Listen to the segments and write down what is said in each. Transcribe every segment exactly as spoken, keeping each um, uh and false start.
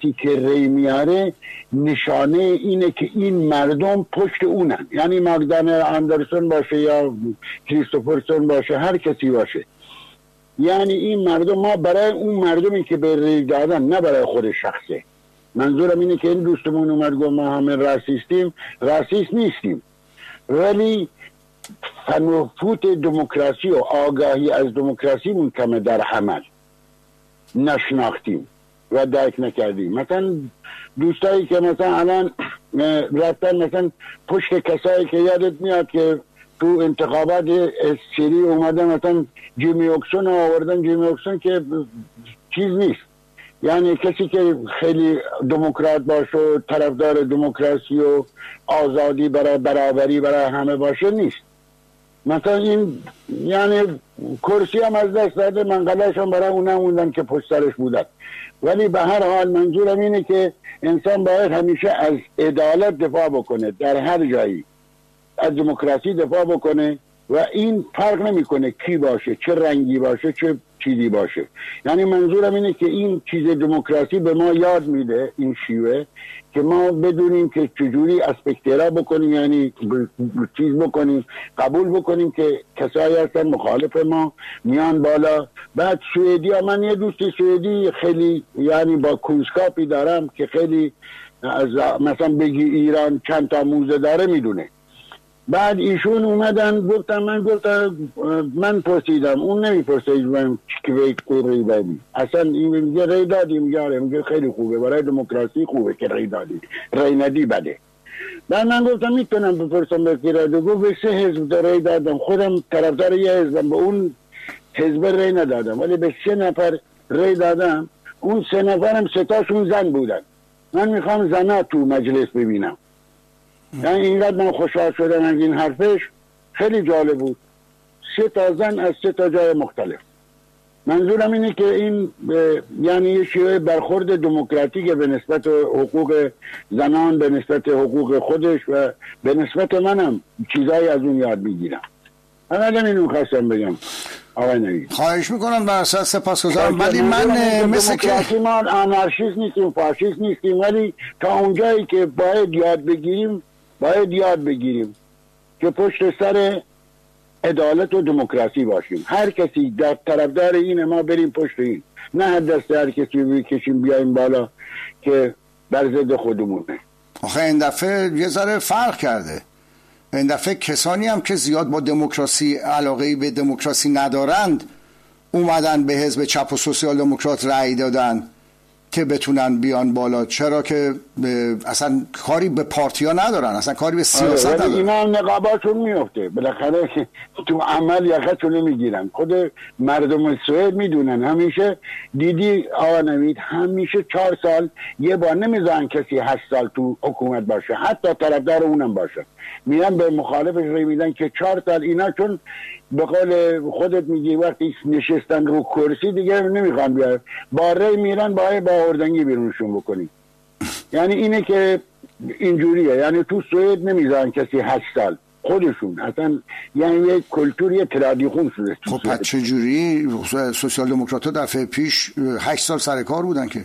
که ری میاره نشانه اینه که این مردم پشت اونن، یعنی ماگدان اندرسون باشه یا کریستوفرسون باشه، هر کسی باشه، یعنی این مردم، ما برای اون مردمی که به ری دادن، نه برای خود شخصه. منظورم اینه که این دوستمون اومد گفت ما همه راسیستیم، راسیست نیستیم، ولی فنفوت دموکراسی و آگاهی از دموکراسی مون کمه در عمل، نشناختیم و درک نکردیم. مثلا دوستایی که مثلا الان رفتن مثلا پشت کسایی که یادت میاد که تو انتخابات سری اومدن مثلا جیمی اوکسون آوردن، جیمی اوکسون که چیز نیست، یعنی کسی که خیلی دموکرات باشه و طرفدار دموکراسی و آزادی برای برابری برای همه باشه نیست. مثلا این یعنی کرسی هم از دست داده، منقلش هم برای اون نموندن که پشت سرش بودن. ولی به هر حال منظورم اینه که انسان باید همیشه از عدالت دفاع بکنه، در هر جایی از دموکراسی دفاع بکنه و این فرق نمیکنه کی باشه، چه رنگی باشه، چه چیزی باشه. یعنی منظورم اینه که این چیز دموکراسی به ما یاد میده، این شیوه، که ما بدونیم که چجوری اسپکترا بکنیم، یعنی چیز بکنیم، قبول بکنیم که کسایی هستن مخالف ما میان بالا. بعد سوئدی ها، من یه دوستی سوئدی خیلی یعنی با کنسکاپی دارم که خیلی از مثلا بگی ایران چند تا موزه داره میدونه. بعد ایشون اومدن گفتن، من گفتم من پرسیدم، اون نمیپرسید من کویت ری دادی، اصلا این میگه ری دادی، میگه میگه خیلی خوبه، برای دموکراسی خوبه که ری دادی، ری ندی بده. بعد من گفتم میتونم بپرسم به کی دادی؟ گفت به سه حزب ری دادم، خودم طرفدار یه حزبم، به اون حزب ری ندادم ولی به سه نفر ری دادم. اون سه نفرم سه تاشون زن بودن. من میخوام زنا تو مجلس ببینم. یعنی اینقدر من خوشحال شدم از این حرفش، خیلی جالب بود. سه تا زن از سه تا جای مختلف. منظورم اینه که این یعنی یه شیوه برخورد دموکراتیک به نسبت حقوق زنان، به نسبت حقوق خودش و به نسبت منم چیزایی از اون یاد میگیرم. من اینو خواستم بگم. آقای نوید خواهش میکنم، در اصل سپاسگزارم. ولی من مثل که ما آنارشیست نیستیم، فاشیست نیستیم، ولی تا اونجایی که باید یاد بگیریم باید یاد بگیریم که پشت سر عدالت و دموکراسی باشیم. هر کسی در طرفدار اینه، ما بریم پشت این، نه هر دست هر کسی بکشیم بیایم بالا که بر ضد خودمونه. آخه این دفعه یه ذره فرق کرده. این دفعه کسانی هم که زیاد با دموکراسی علاقه‌ای به دموکراسی ندارند اومدن به حزب چپ و سوسیال دموکرات رأی دادن که بتونن بیان بالا. چرا که اصلا کاری به پارتیا ندارن، اصلا کاری به سیاست آره، ندارن. اینا هم نقاباشون میفته بالاخره تو عمل یقتون نمیگیرن. خود مردم سوئد میدونن. همیشه دیدی آقا نوید، همیشه چهار سال یه بار نمیذارن کسی هشت سال تو حکومت باشه، حتی طرفدار اونم باشه، میرن به مخالفش رای میدن که چهار سال. اینا چون به قول خودت میگی وقتی نشستن رو کرسی دیگه نمیخوان بیار، با رای میرن با با اردنگی بیرونشون بکنی. یعنی اینه که اینجوریه. یعنی تو سوئد نمیذارن کسی هشت سال خودشون، اصلا یعنی یک کلتوری ترادیخون شده. خب پس چجوری سوسیال دموکرات‌ها دفعه پیش هشت سال سر کار بودن که؟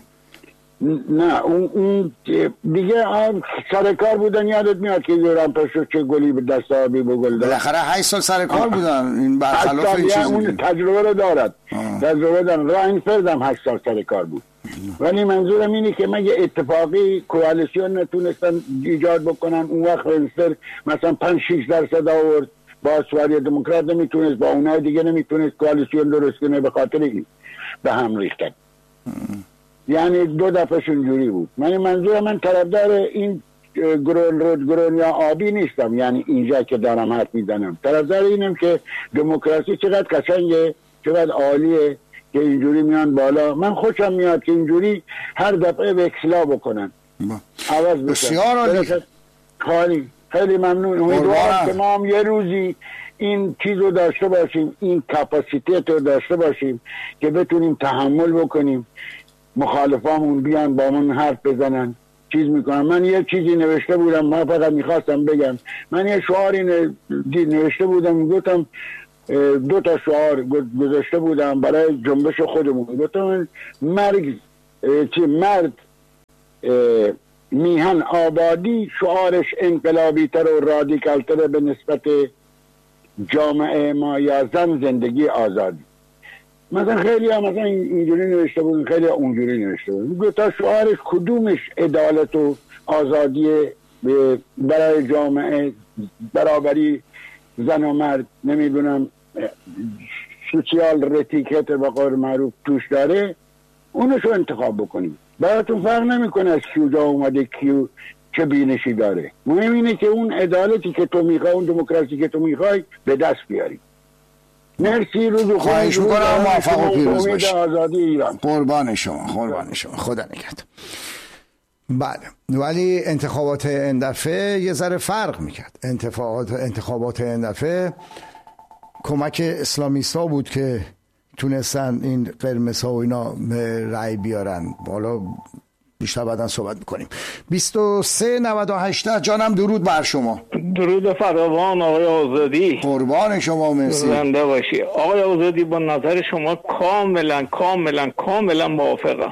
نه اون اون دیگه سر کار بودن. یادت میاد که یوران پشو چه گلی به دست آبی بگل داد. بالاخره هشت سال سر کار بودن. این برخلاف این چیزی اون تجربه رو دارد. آه. تجربه دارن. راینفلد هم هشت سال سر کار بود. ولی منظورم اینه که مگه اتفاقی کوالیسیون نتونستن ایجاد بکنن؟ اون وقت رینستر مثلا پنج شیش درصد آورد، با سواری دموکرات نمیتونست، با اونها دیگه نمیتونست کوالیسیون درست کنه، به خاطر این به هم ریختن. یعنی دو دفعهشون جوری بود. من منظورم من طرفدار این گرون رود گرون یا آبی نیستم، یعنی اینجا که دارم حرف میزنم طرفدار اینم که دموکراسی چقدر قشنگه، چقدر عالیه که اینجوری میان بالا. من خوشم میاد که اینجوری هر دفعه وکسلا بکنن، عوض بشن. خیلی خیلی ممنون. امیدوارم که ما هم یه روزی این چیز رو داشته باشیم، این کپاسیتیت رو داشته باشیم که بتونیم تحمل بکنیم، مخالفامون بیان با من حرف بزنن، چیز میکنن. من یه چیزی نوشته بودم، من فقط میخواستم بگم، من یه شعاری نوشته بودم، گفتم دو تا شعار گذاشته بودم برای جنبش خودمون. گفتم مرگ چی مرد میهن آبادی شعارش انقلابی تر و رادیکال تر به نسبت جامعه ما یا زن زندگی آزادی. مثلا خیلی هم مثلا اینجوری نوشته بود، خیلی اونجوری نوشته بود. دو تا شعارش کدومش عدالت و آزادی برای جامعه، برابری زن و مرد، نمیدونم سوسیال رتیکت به قول معروف توش داره، اونشو انتخاب بکنیم. براتون فرق نمیکنه از کجا اومده، کیو چه بینشی داره. مهم اینه که اون عدالتی که تو میخوای، اون دموکراسی که تو میخوای به دست بیاری. مرسی. روز خوب. خواهش میکنم. موفق و پیروز باشید. آزادی ایران. قربان شما، قربان شما. خدا نگهدار. بله، ولی انتخابات این دفعه یه ذره فرق میکرد. انتخابات انتخابات این دفعه کمک اسلامیستا بود که تونستن این قرمزها و اینا رأی بیارن. بالا بیشتر بعداً صحبت میکنیم. بیست و سه نود و هشت. جانم درود بر شما. درود فراوان آقای آزادی. قربان شما، مرسی. زنده باشی آقای آزادی. با نظر شما کاملا کاملا کاملا موافقم.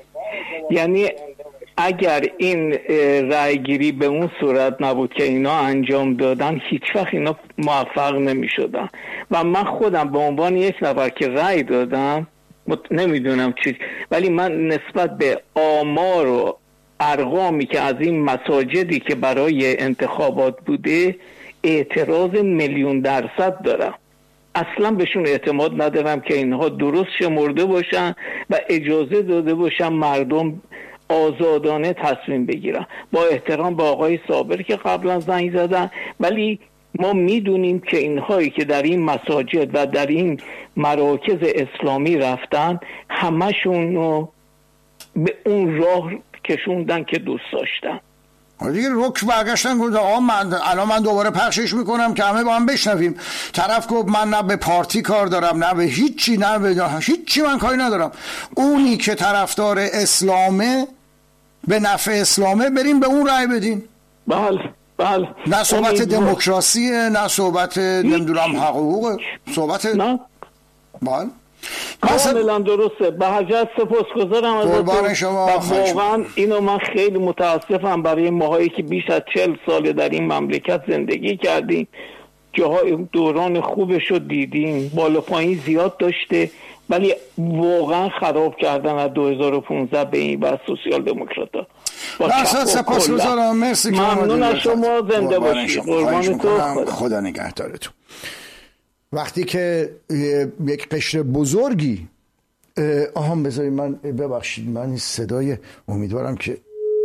یعنی اگر این رأی گیری به اون صورت نبود که اینا انجام دادن، هیچ وقت اینا موفق نمی شدن. و من خودم به عنوان یک نفر که رأی دادم، نمیدونم چی، ولی من نسبت به آمار و ارقامی که از این مساجدی که برای انتخابات بوده اعتراض میلیون درصد دارم. اصلا بهشون اعتماد ندارم که اینها درست شمرده باشن و اجازه داده باشن مردم آزادانه تصمیم بگیرن. با احترام به آقای صابر که قبلا زنگ زدن، ولی ما میدونیم که اینهایی که در این مساجد و در این مراکز اسلامی رفتن همشون رو به اون راه کشوندن که دوست داشتن. دیگه رک برگشتن گفتن آقا من الان من دوباره پخشش میکنم که همه با هم بشنویم. طرف گفت من نه به پارتی کار دارم، نه به هیچی، نه به هیچی من کاری ندارم. اونی که طرفدار اسلامه، به نفع اسلامه، بریم به اون رأی بدین. بله بله. نه صحبت دموکراسیه، نه صحبت نمیدونم حقوق، صحبت نه. بله کاملا درسته. به حجت سپاسگزارم قربان شما. واقعا اینو من خیلی متاسفم برای ماهایی که بیش از چل سال در این مملکت زندگی کردیم. جاهای دوران خوبش رو دیدیم، بالا پایین زیاد داشته، ولی واقعا خراب کردن از دو هزار و پانزده به این بعد سوسیال دموکرات‌ها. درصد سپاسگزارم. مرسی. ممنون از شما. زنده باشید. قربان تو. خدا نگهدارتون. وقتی که یک قشر بزرگی آهام بذارید من ببخشید من صدای امیدوارم که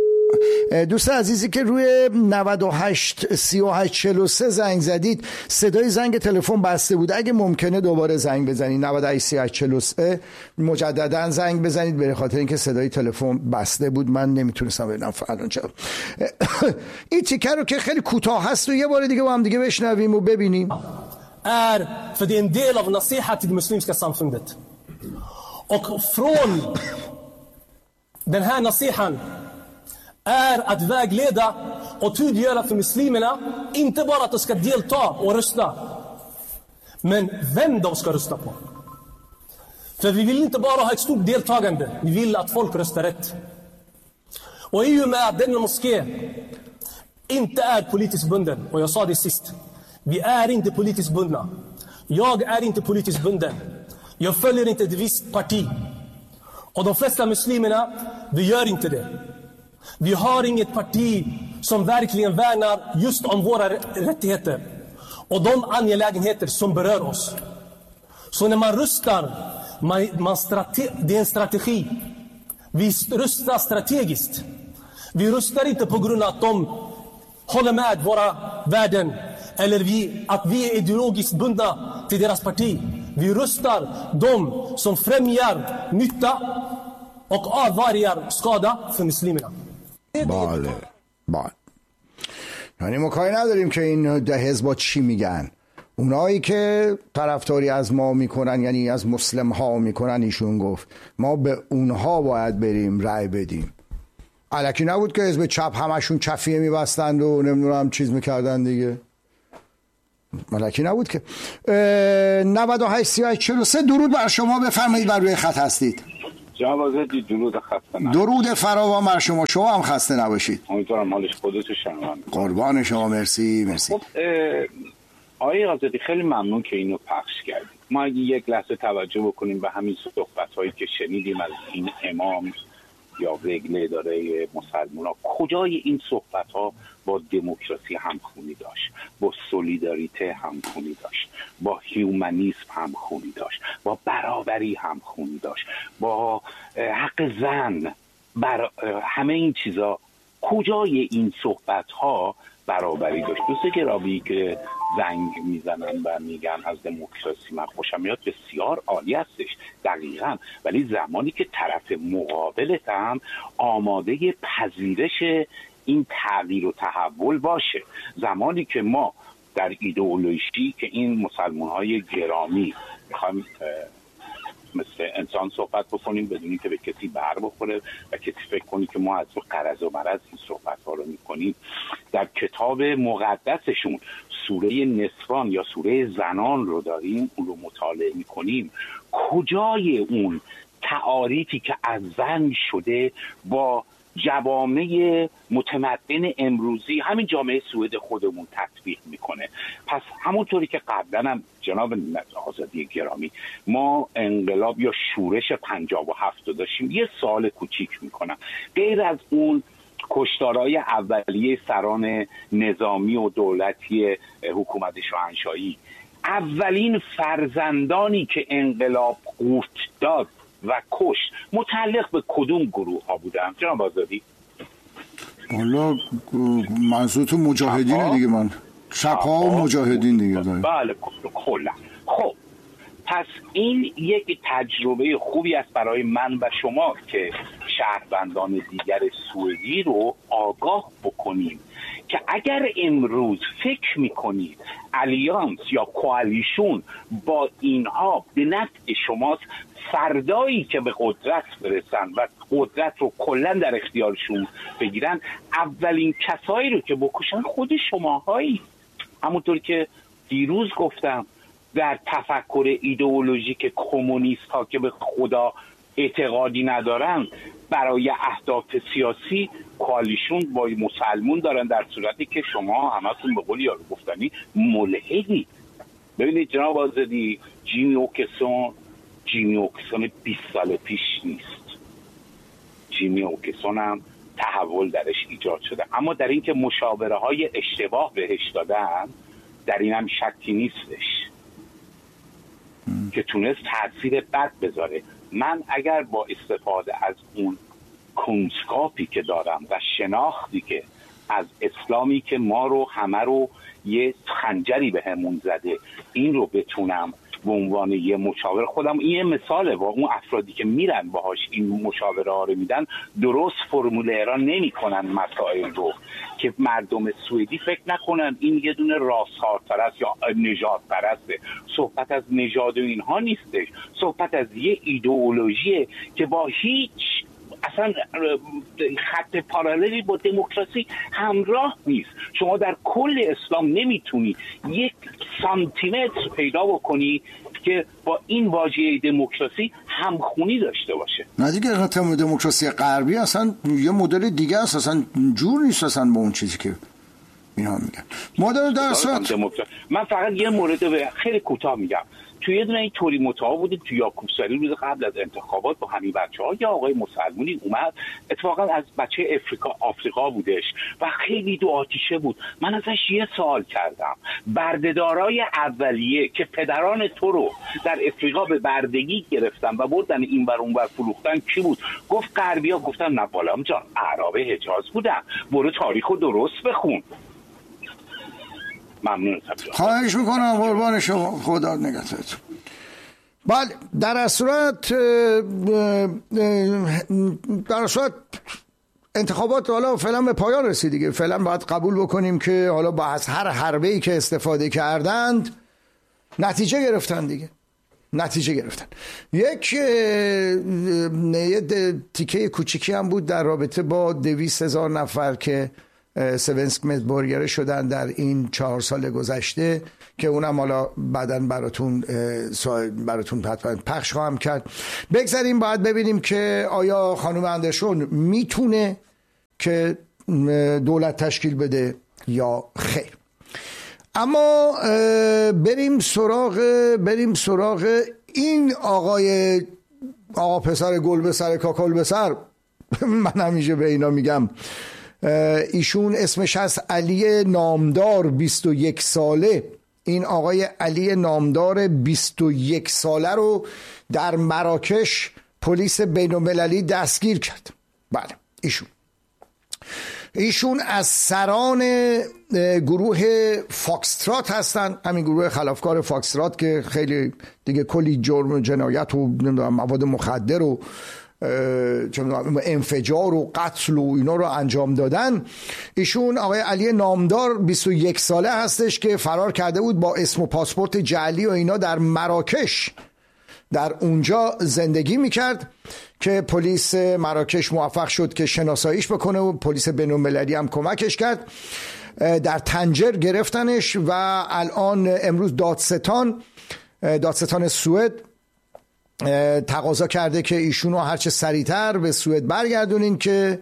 دوست عزیزی که روی نود و هشت سی و هشت چهل و سه زنگ زدید، صدای زنگ تلفن بسته بود. اگه ممکنه دوباره زنگ بزنید نود و هشت سی و هشت چهل و سه مجددا زنگ بزنید، به خاطر اینکه صدای تلفن بسته بود من نمیتونستم ببینم الان چرا. این تیکر رو که خیلی کوتاه هست و یه بار دیگه با هم دیگه بشنویم و ببینیم. är för det är en del av nasiha till det muslimska samfundet. Och från den här nasihan är att vägleda och tydliggöra för muslimerna inte bara att de ska delta och rösta, men vem de ska rösta på. För vi vill inte bara ha ett stort deltagande, vi vill att folk röstar rätt. Och i och med att den moské inte är politiskt bunden, och jag sa det sist, vi är inte politiskt bundna. Jag är inte politiskt bunden. Jag följer inte ett visst parti. Och de flesta muslimerna, vi gör inte det. Vi har inget parti som verkligen värnar just om våra rättigheter och de angelägenheter som berör oss. Så när man röstar, man, man strate- det är en strategi. Vi röstar strategiskt. Vi röstar inte på grund av att de håller med våra värden eller vi, att vi är ideologiskt bundna till deras parti. Vi röstar de som främjar nytta och avvärjar skada för muslimerna. بله بله. یعنی ما کاری نداریم که این ده حزبا چی میگن. اونایی که طرفداری از ما میکنن، یعنی از مسلم ها میکنن، ایشون گفت ما به اونها باید بریم رأی بدیم. الکی نبود که حزب چپ همشون چفیه میبستند و نمیدونم چیز میکردن دیگه. ملکی نبود که. نود و هشت سی و هشت چهل و سه درود بر شما، بفرمایید بر روی خط هستید. جناب آزادی درود خسته نباشید. درود فراوان بر شما، شما هم خسته نباشید. امیدوارم حالش خودتو شنوان. قربان شما، مرسی مرسی. خب آقای آزادی خیلی ممنون که اینو پخش کردید. ما اگه یک لحظه توجه بکنیم به همین صحبت‌هایی که شنیدیم از این امام یا رگل اداره مسلمان‌ها، کجای این صحبت‌ها با دموکراسی همخونی داشت، با سولیداریته همخونی داشت، با هیومانیسم همخونی داشت، با برابری همخونی داشت، با حق زن، بر همه این چیزا کجای این صحبت‌ها برابری داشت؟ دوست گرامی که زنگ میزنن و میگن از دموکراسی من خوشم میاد، بسیار عالی هستش دقیقاً، ولی زمانی که طرف مقابلت هم آماده پذیرش این تغییر و تحول باشه، زمانی که ما در ایدئولوژی که این مسلمان‌های گرامی میخوایم مثل انسان صحبت بکنیم بدونی که به کسی بر بخوره و کسی فکر کنی که ما از قرض و مرض این صحبت ها رو میکنیم، در کتاب مقدسشون سوره نسوان یا سوره زنان رو داریم، اون رو مطالعه میکنیم، کجای اون تعاریفی که از زن شده با جوامع متمدن امروزی همین جامعه سوئد خودمون تطبیق میکنه؟ پس همونطوری که قبلا هم جناب آزادی گرامی ما انقلاب یا شورش پنجاب و هفت داشتیم، یه سوال کوچیک میکنم، غیر از اون کشتارهای اولیه سران نظامی و دولتی حکومت شاهنشاهی، اولین فرزندانی که انقلاب قورت داد و کشت متعلق به کدوم گروه ها بودن جناب آزادی؟ والا منظورتون مجاهدین دیگه، من چپ‌ها و مجاهدین دیگه داریم. بله کلا. خب پس این یک تجربه خوبی است برای من و شما که شهروندان دیگر سوئدی رو آگاه بکنیم که اگر امروز فکر میکنید الیانس یا کوالیشون با اینها به نفع شماست، فردایی که به قدرت برسن و قدرت رو کلا در اختیارشون بگیرن، اولین کسایی رو که بکشن خود شماهایی. همونطور که دیروز گفتم در تفکر ایدئولوژیک کمونیست ها که به خدا اعتقادی ندارن، برای اهداف سیاسی کوالیشون با مسلمون دارن، در صورتی که شما همتون به قول یارو گفتنی ملحدی. ببینید جناب آزادی، جیمی اوکسون جیمی اوکسون بیست سال پیش نیست. جیمی اوکسون هم تحول درش ایجاد شده، اما در این که مشاوره های اشتباه بهش دادن، در این هم شکی نیستش که تونست تاثیر بد بذاره. من اگر با استفاده از اون کنجکاپی که دارم و شناختی که از اسلامی که ما رو همه رو یه خنجری به همون زده، این رو بتونم به عنوان یه مشاور خودم، این یه مثاله با اون افرادی که میرن باهاش این مشاوره ها رو میدن، درست فرموله را نمی کنن مسائل رو که مردم سوئدی فکر نکنن این یه دونه راست‌ها پرست یا نژاد پرسته. صحبت از نژاد و اینها نیستش، صحبت از یه ایدئولوژیه که با هیچ اصلا خط پاراللی با دموکراسی همراه نیست. شما در کل اسلام نمیتونی یک سانتیمتر پیدا بکنی که با این واژه دموکراسی همخونی داشته باشه. نه دیگه، دموکراسی غربی اصلا یه مدل دیگه است، اصلا جور نیست اصلا با اون چیزی که اینا میگن. مدل در صورت من فقط یه مورد خیلی کوتاه میگم. توی یه دونه این توری متعا بودیم توی یاکوبساری روز قبل از انتخابات با همین بچه‌ها، یا آقای مسلمونی اومد، اتفاقا از بچه افریقا آفریقا بودش و خیلی دو آتیشه بود. من ازش یه سوال کردم، بردهدارای اولیه که پدران تو رو در افریقا به بردگی گرفتن و بردن این بر اون بر فروختن کی بود؟ گفت غربی‌ها. گفتم نه بالام جان، اعراب حجاز بودن، برو تاریخو درست بخون. ممنون. خواهش میکنم، قربان شما، خدا نگهدارتون. بله، در صورت در صورت انتخابات حالا فعلا به پایان رسید دیگه. فعلا باید قبول بکنیم که حالا با از هر حربه‌ای که استفاده کردند نتیجه گرفتن دیگه، نتیجه گرفتن. یک یه تیکه کوچیکی هم بود در رابطه با دویست هزار نفر که سوینسک مدبورگره شدن در این چهار سال گذشته که اونم حالا بعداً براتون براتون پخش خواهم کرد. بگذاریم باید ببینیم که آیا خانم اندرسون میتونه که دولت تشکیل بده یا خیر. اما بریم سراغ بریم سراغ این آقای آقا پسر گل به سر کاکل به سر من همیشه به اینا میگم. ایشون اسمش هست علی نامدار، بیست و یک ساله. این آقای علی نامدار بیست و یک ساله رو در مراکش پلیس بین‌المللی دستگیر کرد. بله ایشون ایشون از سران گروه فاکسترات هستن، همین گروه خلافکار فاکسترات که خیلی دیگه کلی جرم جنایت و مواد مخدر و انفجار و قتل و اینا رو انجام دادن. ایشون آقای علی نامدار بیست و یک ساله هستش که فرار کرده بود با اسم و پاسپورت جعلی و اینا در مراکش، در اونجا زندگی میکرد که پلیس مراکش موفق شد که شناساییش بکنه و پلیس بین‌المللی هم کمکش کرد. در طنجر گرفتنش و الان امروز دادستان دادستان سوئد تقاضا کرده که ایشونو هرچه سریعتر به سوئد برگردونین که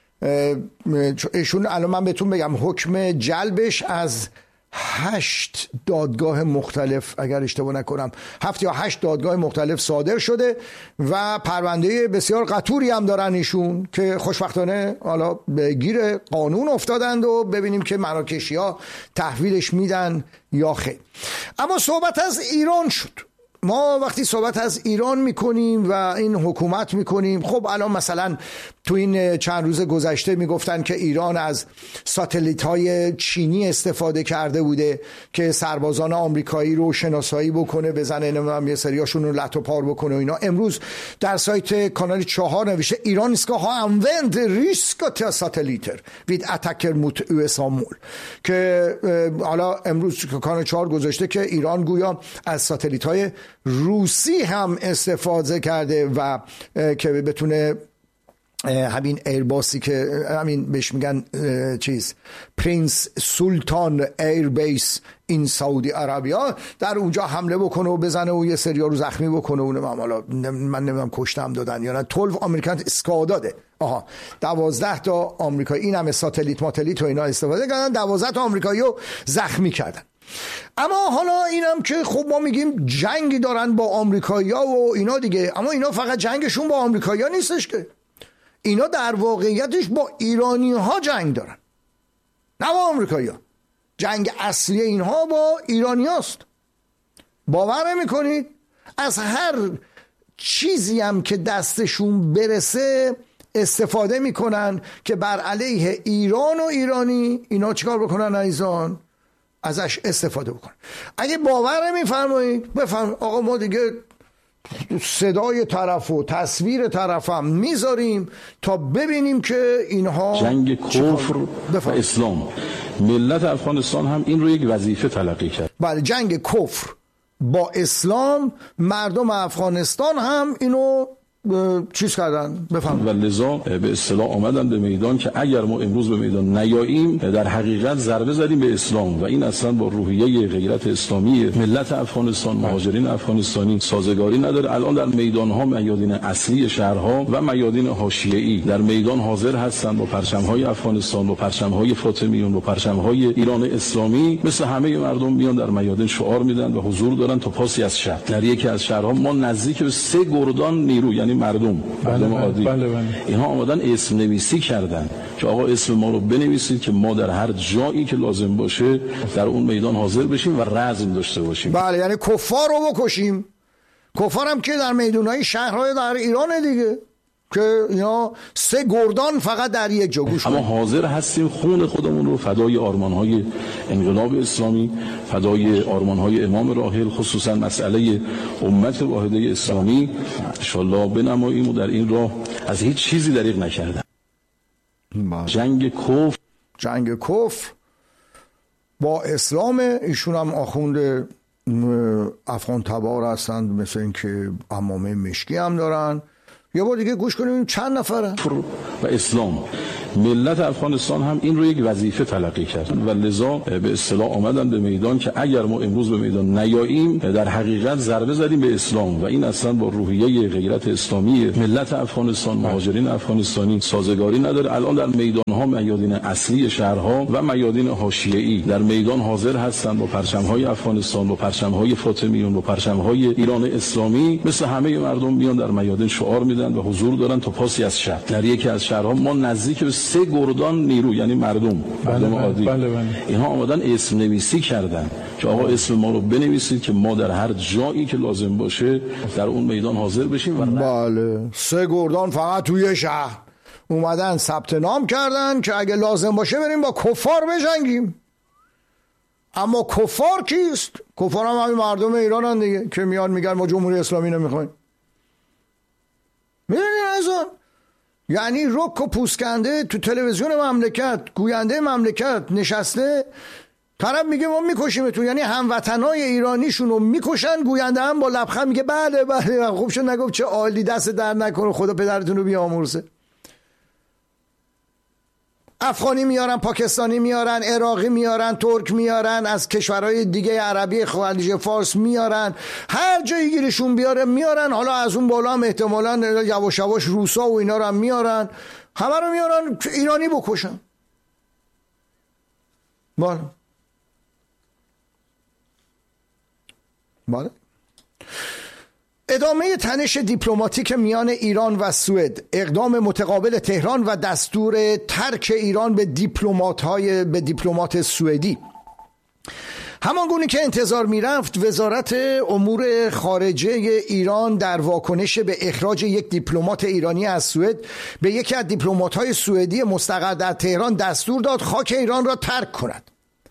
ایشون الان من بهتون بگم حکم جلبش از هشت دادگاه مختلف، اگر اشتباه نکنم هفت یا هشت دادگاه مختلف صادر شده و پرونده بسیار قطوری هم دارن ایشون که خوشبختانه حالا به گیر قانون افتادند و ببینیم که مراکشی ها تحویلش میدن یا خیر. اما صحبت از ایران شد. ما وقتی صحبت از ایران میکنیم و این حکومت میکنیم، خب الان مثلا تو این چند روز گذشته میگفتن که ایران از ساتلیت های چینی استفاده کرده بوده که سربازان آمریکایی رو شناسایی بکنه، بزنه نمیدونم یه سریاشون رو لط و پار بکنه و اینا. امروز در سایت کانال چهار نوشته ایران اسکا ها انوند ریسک ساتلیتر وید اتکر موت او اس مول، که حالا امروز کانال چهار گذاشته که ایران گویا از ساتلیت های روسی هم استفاده کرده و که بتونه همین ایرباسی که همین بهش میگن چیز پرنس سلطان ایربیس این سعودی عربیا، در اونجا حمله بکنه و بزنه و یه سریا رو زخمی بکنه. اونم حالا من نمیدونم کشتم دادن یا نه. دوازده آمریکن اسکا داده. آها دوازده تا آمریکایی، این همه ساتلیت ماتلیت و اینا استفاده کردن، دوازده تا آمریکایی رو زخمی کردن. اما حالا اینم که خب ما میگیم جنگی دارن با آمریکایی‌ها و اینا دیگه، اما اینا فقط جنگشون با آمریکایی‌ها نیستش که، اینا در واقعیتش با ایرانی‌ها جنگ دارن، نه با آمریکایی‌ها. جنگ اصلی اینها با ایرانی‌هاست. باور نمی‌کنید؟ از هر چیزی هم که دستشون برسه استفاده میکنن که بر علیه ایران و ایرانی اینا چیکار بکنن عزیزان؟ ازش استفاده بکن. اگه باور نمیفرمایید بفرمایید آقا ما دیگه صدای طرف و تصویر طرف هم میذاریم تا ببینیم که اینها جنگ کفر و اسلام. ملت افغانستان هم این رو یک وظیفه تلقی کرد. بله، جنگ کفر با اسلام، مردم افغانستان هم اینو چیز کردن بفهم و لذا به اصطلاح آمدن به میدان که اگر ما امروز به میدان نیاییم در حقیقت ضربه زدیم به اسلام و این اصلا با روحیه غیرت اسلامی ملت افغانستان، مهاجرین افغانستانی سازگاری نداره. الان در میدان ها میادین اصلی شهرها و میادین حاشیه‌ای در میدان حاضر هستند با پرچم های افغانستان، با پرچم های فاطمیون، با پرچم های ایران اسلامی، مثل همه مردم میان در میادین شعار میدن و حضور دارن تا پاسی از شهر. در یکی از شهرها ما نزدیک به سه گردان نیرو، یعنی مردم مردم عادی، بله بله. اینها آمدن اسم نویسی کردن که آقا اسم ما رو بنویسید که ما در هر جایی که لازم باشه در اون میدان حاضر بشیم و رزم داشته باشیم. بله، یعنی کفار رو بکشیم. کفار هم که در میدونهای شهرهای در ایران دیگه، که اینا سه گردان فقط در یک جا گوش اما حاضر هستیم خون خودمون رو فدای آرمان‌های انقلاب اسلامی، فدای آرمان‌های امام راحل، خصوصا مسئله امت واحده اسلامی انشالله بنماییم و در این راه از هیچ چیزی دریغ نکردن. جنگ کفر جنگ کفر با اسلام. ایشون هم آخوند افغان تبار هستند، مثل اینکه عمامه مشکی هم دارن. یه بار دیگه گوش کنیم چند نفره و اسلام. ملت افغانستان هم این رو یک وظیفه تلقی کرد و لذا به اصطلاح آمدن به میدان که اگر ما امروز به میدان نیاییم در حقیقت ضربه زدیم به اسلام و این اصلا با روحیه غیرت اسلامی ملت افغانستان، مهاجرین افغانستانی سازگاری نداره. الان در میدان ها میادین اصلی شهرها و میادین حاشیه‌ای در میدان حاضر هستند با پرچم‌های افغانستان، با پرچم‌های فاطمیون، با پرچم‌های ایران اسلامی، مثل همه مردم میان در میادین شعار میدن و حضور دارن تا پاسی از شب. در یکی از شهرها ما نزدیک به سه گردان نیرو، یعنی مردم مردم بله عادی بله بله. اینها آمدن اسم نویسی کردن که آقا اسم ما رو بنویسید که ما در هر جایی که لازم باشه در اون میدان حاضر بشیم. و بله سه گردان فقط توی شهر اومدن ثبت نام کردن که اگه لازم باشه بریم با کفار بجنگیم. اما کفار کیست؟ کفار هم همین مردم ایران هن دیگه که میان میگن ما جمهوری اسلامی نمیخوایم. میدونین ازان یعنی رک و پوسکنده تو تلویزیون مملکت گوینده مملکت نشسته، طرف میگه ما میکشیمتون، یعنی هموطنای ایرانیشون رو میکشن، گوینده هم با لبخند میگه بله بله خوب شد نگفت چه عالی دست در نکنه خدا پدرتون رو بیامرزه. افغانی میارن، پاکستانی میارن، عراقی میارن، ترک میارن، از کشورهای دیگه عربی خلیج فارس میارن، هر جایی گیرشون بیاره میارن. حالا از اون بالا هم احتمالاً یواش یواش روسا و اینا رو هم میارن، همه رو میارن ایرانی بکشن. بله بله. ادامه تنش دیپلماتیک میان ایران و سوئد، اقدام متقابل تهران و دستور ترک ایران به دیپلمات‌های به دیپلمات سوئدی. همانگونه که انتظار میرفت وزارت امور خارجه ایران در واکنش به اخراج یک دیپلمات ایرانی از سوئد به یکی از دیپلمات‌های سوئدی مستقر در تهران دستور داد خاک ایران را ترک کند.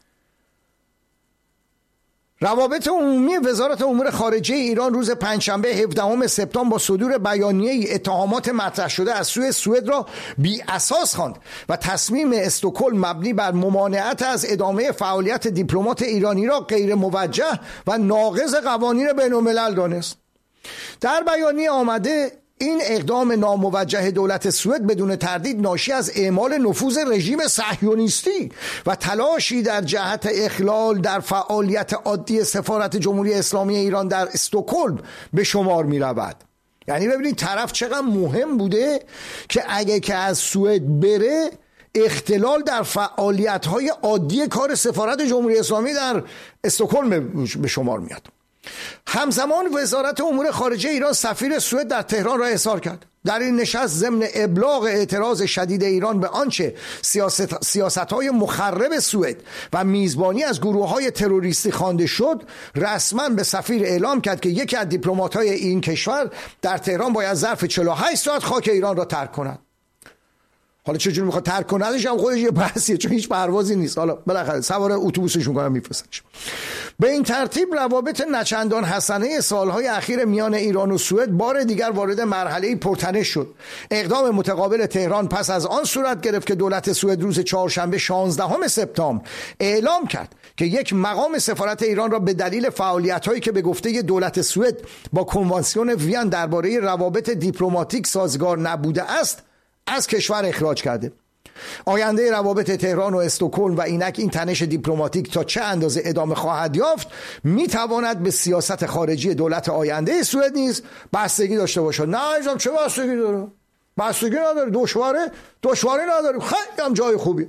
روابط عمومی وزارت امور خارجه ایران روز پنجشنبه هفدهم سپتامبر با صدور بیانیه اتهامات مطرح شده از سوی سوئد را بی اساس خواند و تصمیم استکهلم مبنی بر ممانعت از ادامه فعالیت دیپلمات ایرانی را غیر موجه و ناقض قوانین بین الملل دانست. در بیانیه آمده این اقدام ناموجه دولت سوئد بدون تردید ناشی از اعمال نفوذ رژیم صهیونیستی و تلاشی در جهت اخلال در فعالیت عادی سفارت جمهوری اسلامی ایران در استکهلم به شمار می رود. یعنی ببینید طرف چقدر مهم بوده که اگه که از سوئد بره اختلال در فعالیت‌های عادی کار سفارت جمهوری اسلامی در استکهلم به شمار میاد. همزمان وزارت امور خارجه ایران سفیر سوئد در تهران را احضار کرد. در این نشست ضمن ابلاغ اعتراض شدید ایران به آنچه سیاست سیاست‌های مخرب سوئد و میزبانی از گروه‌های تروریستی خوانده شد، رسما به سفیر اعلام کرد که یکی از دیپلمات‌های این کشور در تهران باید ظرف چهل و هشت ساعت خاک ایران را ترک کند. حالا چجوری میخواد ترک کنه هم خودش یه بحثیه، چون هیچ پروازی نیست، حالا بالاخره سوار اتوبوسش میکنن میفرستنش. به این ترتیب روابط نچندان حسنه سالهای اخیر میان ایران و سوئد بار دیگر وارد مرحله پرتنش شد. اقدام متقابل تهران پس از آن صورت گرفت که دولت سوئد روز چهارشنبه شانزدهم سپتامبر اعلام کرد که یک مقام سفارت ایران را به دلیل فعالیت‌هایی که به گفته دولت سوئد با کنوانسیون وین درباره روابط دیپلماتیک سازگار نبوده است از کشور اخراج کرده. آینده روابط تهران و استکهلم و اینک این تنش دیپلماتیک تا چه اندازه ادامه خواهد یافت میتواند به سیاست خارجی دولت آینده سوئد نیز بستگی داشته باشد. نه عزیزم چه بستگی داره؟ بستگی نداره. دشواره دشواری نداره. خیلی هم جای خوبی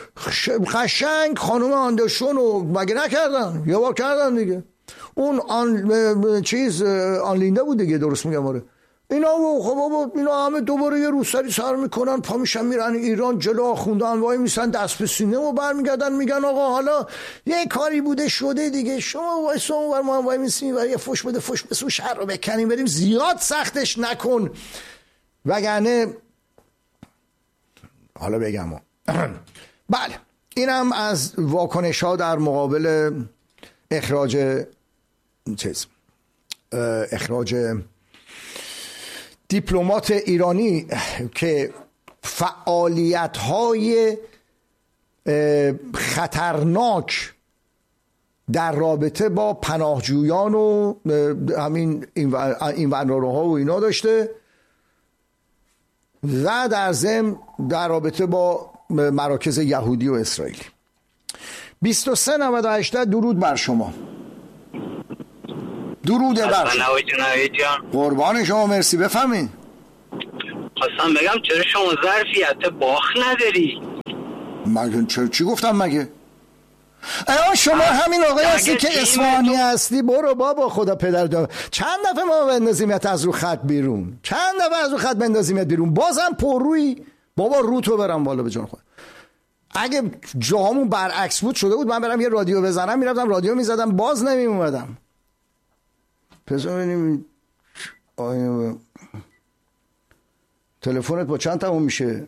قشنگ خانم آندرسون رو مگه نکردن؟ یه بار کردن دیگه. اون آن چیز آن لینده بود دیگه، درست میگم آره. اینا خب بابا اینا همه دوباره یه روسری سر میکنن، پا میشن میرن ایران، جلو آخوندن وای میسن دست به سینه و برمیگردن میگن آقا حالا یه کاری بوده شده دیگه، شما وایسا اونور ما هم وای میسیم و یه فش بده فش بسو شهر رو بکنیم بریم، زیاد سختش نکن وگرنه حالا بگم بله. اینم از واکنش ها در مقابل اخراج چیز اخراج دیپلمات ایرانی که فعالیت‌های خطرناک در رابطه با پناهجویان و همین این ورناروها و اینا داشته. و در ضمن در رابطه با مراکز یهودی و اسرائیلی. بیست و سه نود و هشت درود بر شما. درود بر شما. قربان شما، مرسی. بفهمین. خواستم بگم چرا شما ظرفیت باخ نداری؟ مگه چرا چی گفتم مگه؟ آیا شما همین آقای هستی که اصفهانی هستی؟ برو بابا خدا پدر دار. چند دفعه ما بندازیمت از رو خط بیرون، چند دفعه از رو خط بندازیمت بیرون، بازم پررویی. بابا رو تو برم بالا به جان خود. اگه جاهامون برعکس بود شده بود من برم یه رادیو بزنم، میرفتم رادیو میزدم، باز نمی اومدم. پس ببینیم آیا تلفنت با چند تموم میشه؟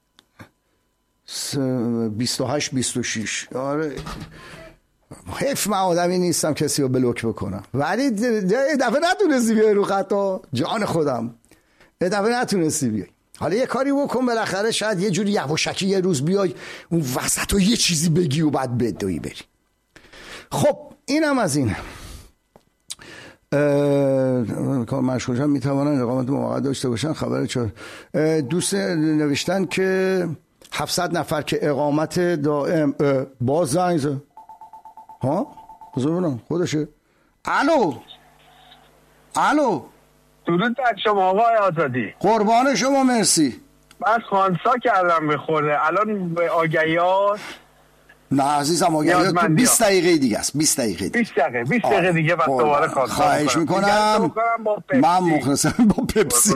بیست و هشت بیست و شش. آره حیف من آدمی نیستم کسی رو بلوک بکنم، ولی دفعه نتونستی بیای رو خطا، جان خودم دفعه نتونستی بیای. حالا یه کاری بکن بالاخره، شاید یه جوری یواشکی یه روز بیای اون وسط و یه چیزی بگی و بعد بدوی بری. خب اینم از این. کار مشغولشان میتوانن اقامت موقت داشته باشن. خبر چهار دوست نوشتن که هفتصد نفر که اقامت دائم باز زنگ زد. ها بذار ببینم خودشه. الو الو درود بر شما آقای آزادی. قربان شما، مرسی. من خانسا کردم بخوره الان به آگهیات. نه عزیزم آگهیات تو بیست دقیقه دیگه است. بیست دقیقه بیست دقیقه بیست دقیقه دیگه بعد دوباره کار خواهش میکنم. من مخلصم با پپسی.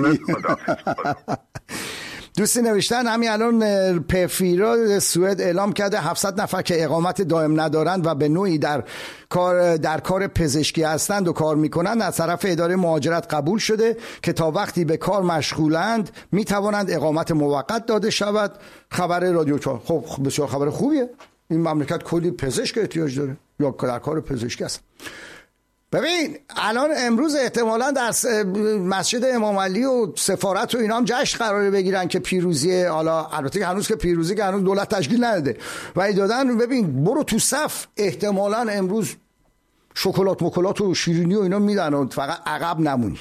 دوستی نوشتن همین الان پفیرا سوئد اعلام کرده هفتصد نفر که اقامت دائم ندارند و به نوعی در کار در کار پزشکی هستند و کار میکنند از طرف اداره مهاجرت قبول شده که تا وقتی به کار مشغولند میتوانند اقامت موقت داده شود. خبر رادیو چهار. خب بسیار خبر خوبیه. این مملکت کلی پزشک احتیاج داره یا در کار پزشکی است. ببین الان امروز احتمالاً در مسجد امام علی و سفارت و اینا هم جشن قراره بگیرن که پیروزی، حالا البته که هنوز که پیروزی که هنوز دولت تشکیل نداده و دادن. ببین برو تو صف، احتمالاً امروز شکلات مکلات و شیرینی و اینا میدن و فقط عقب نمونی.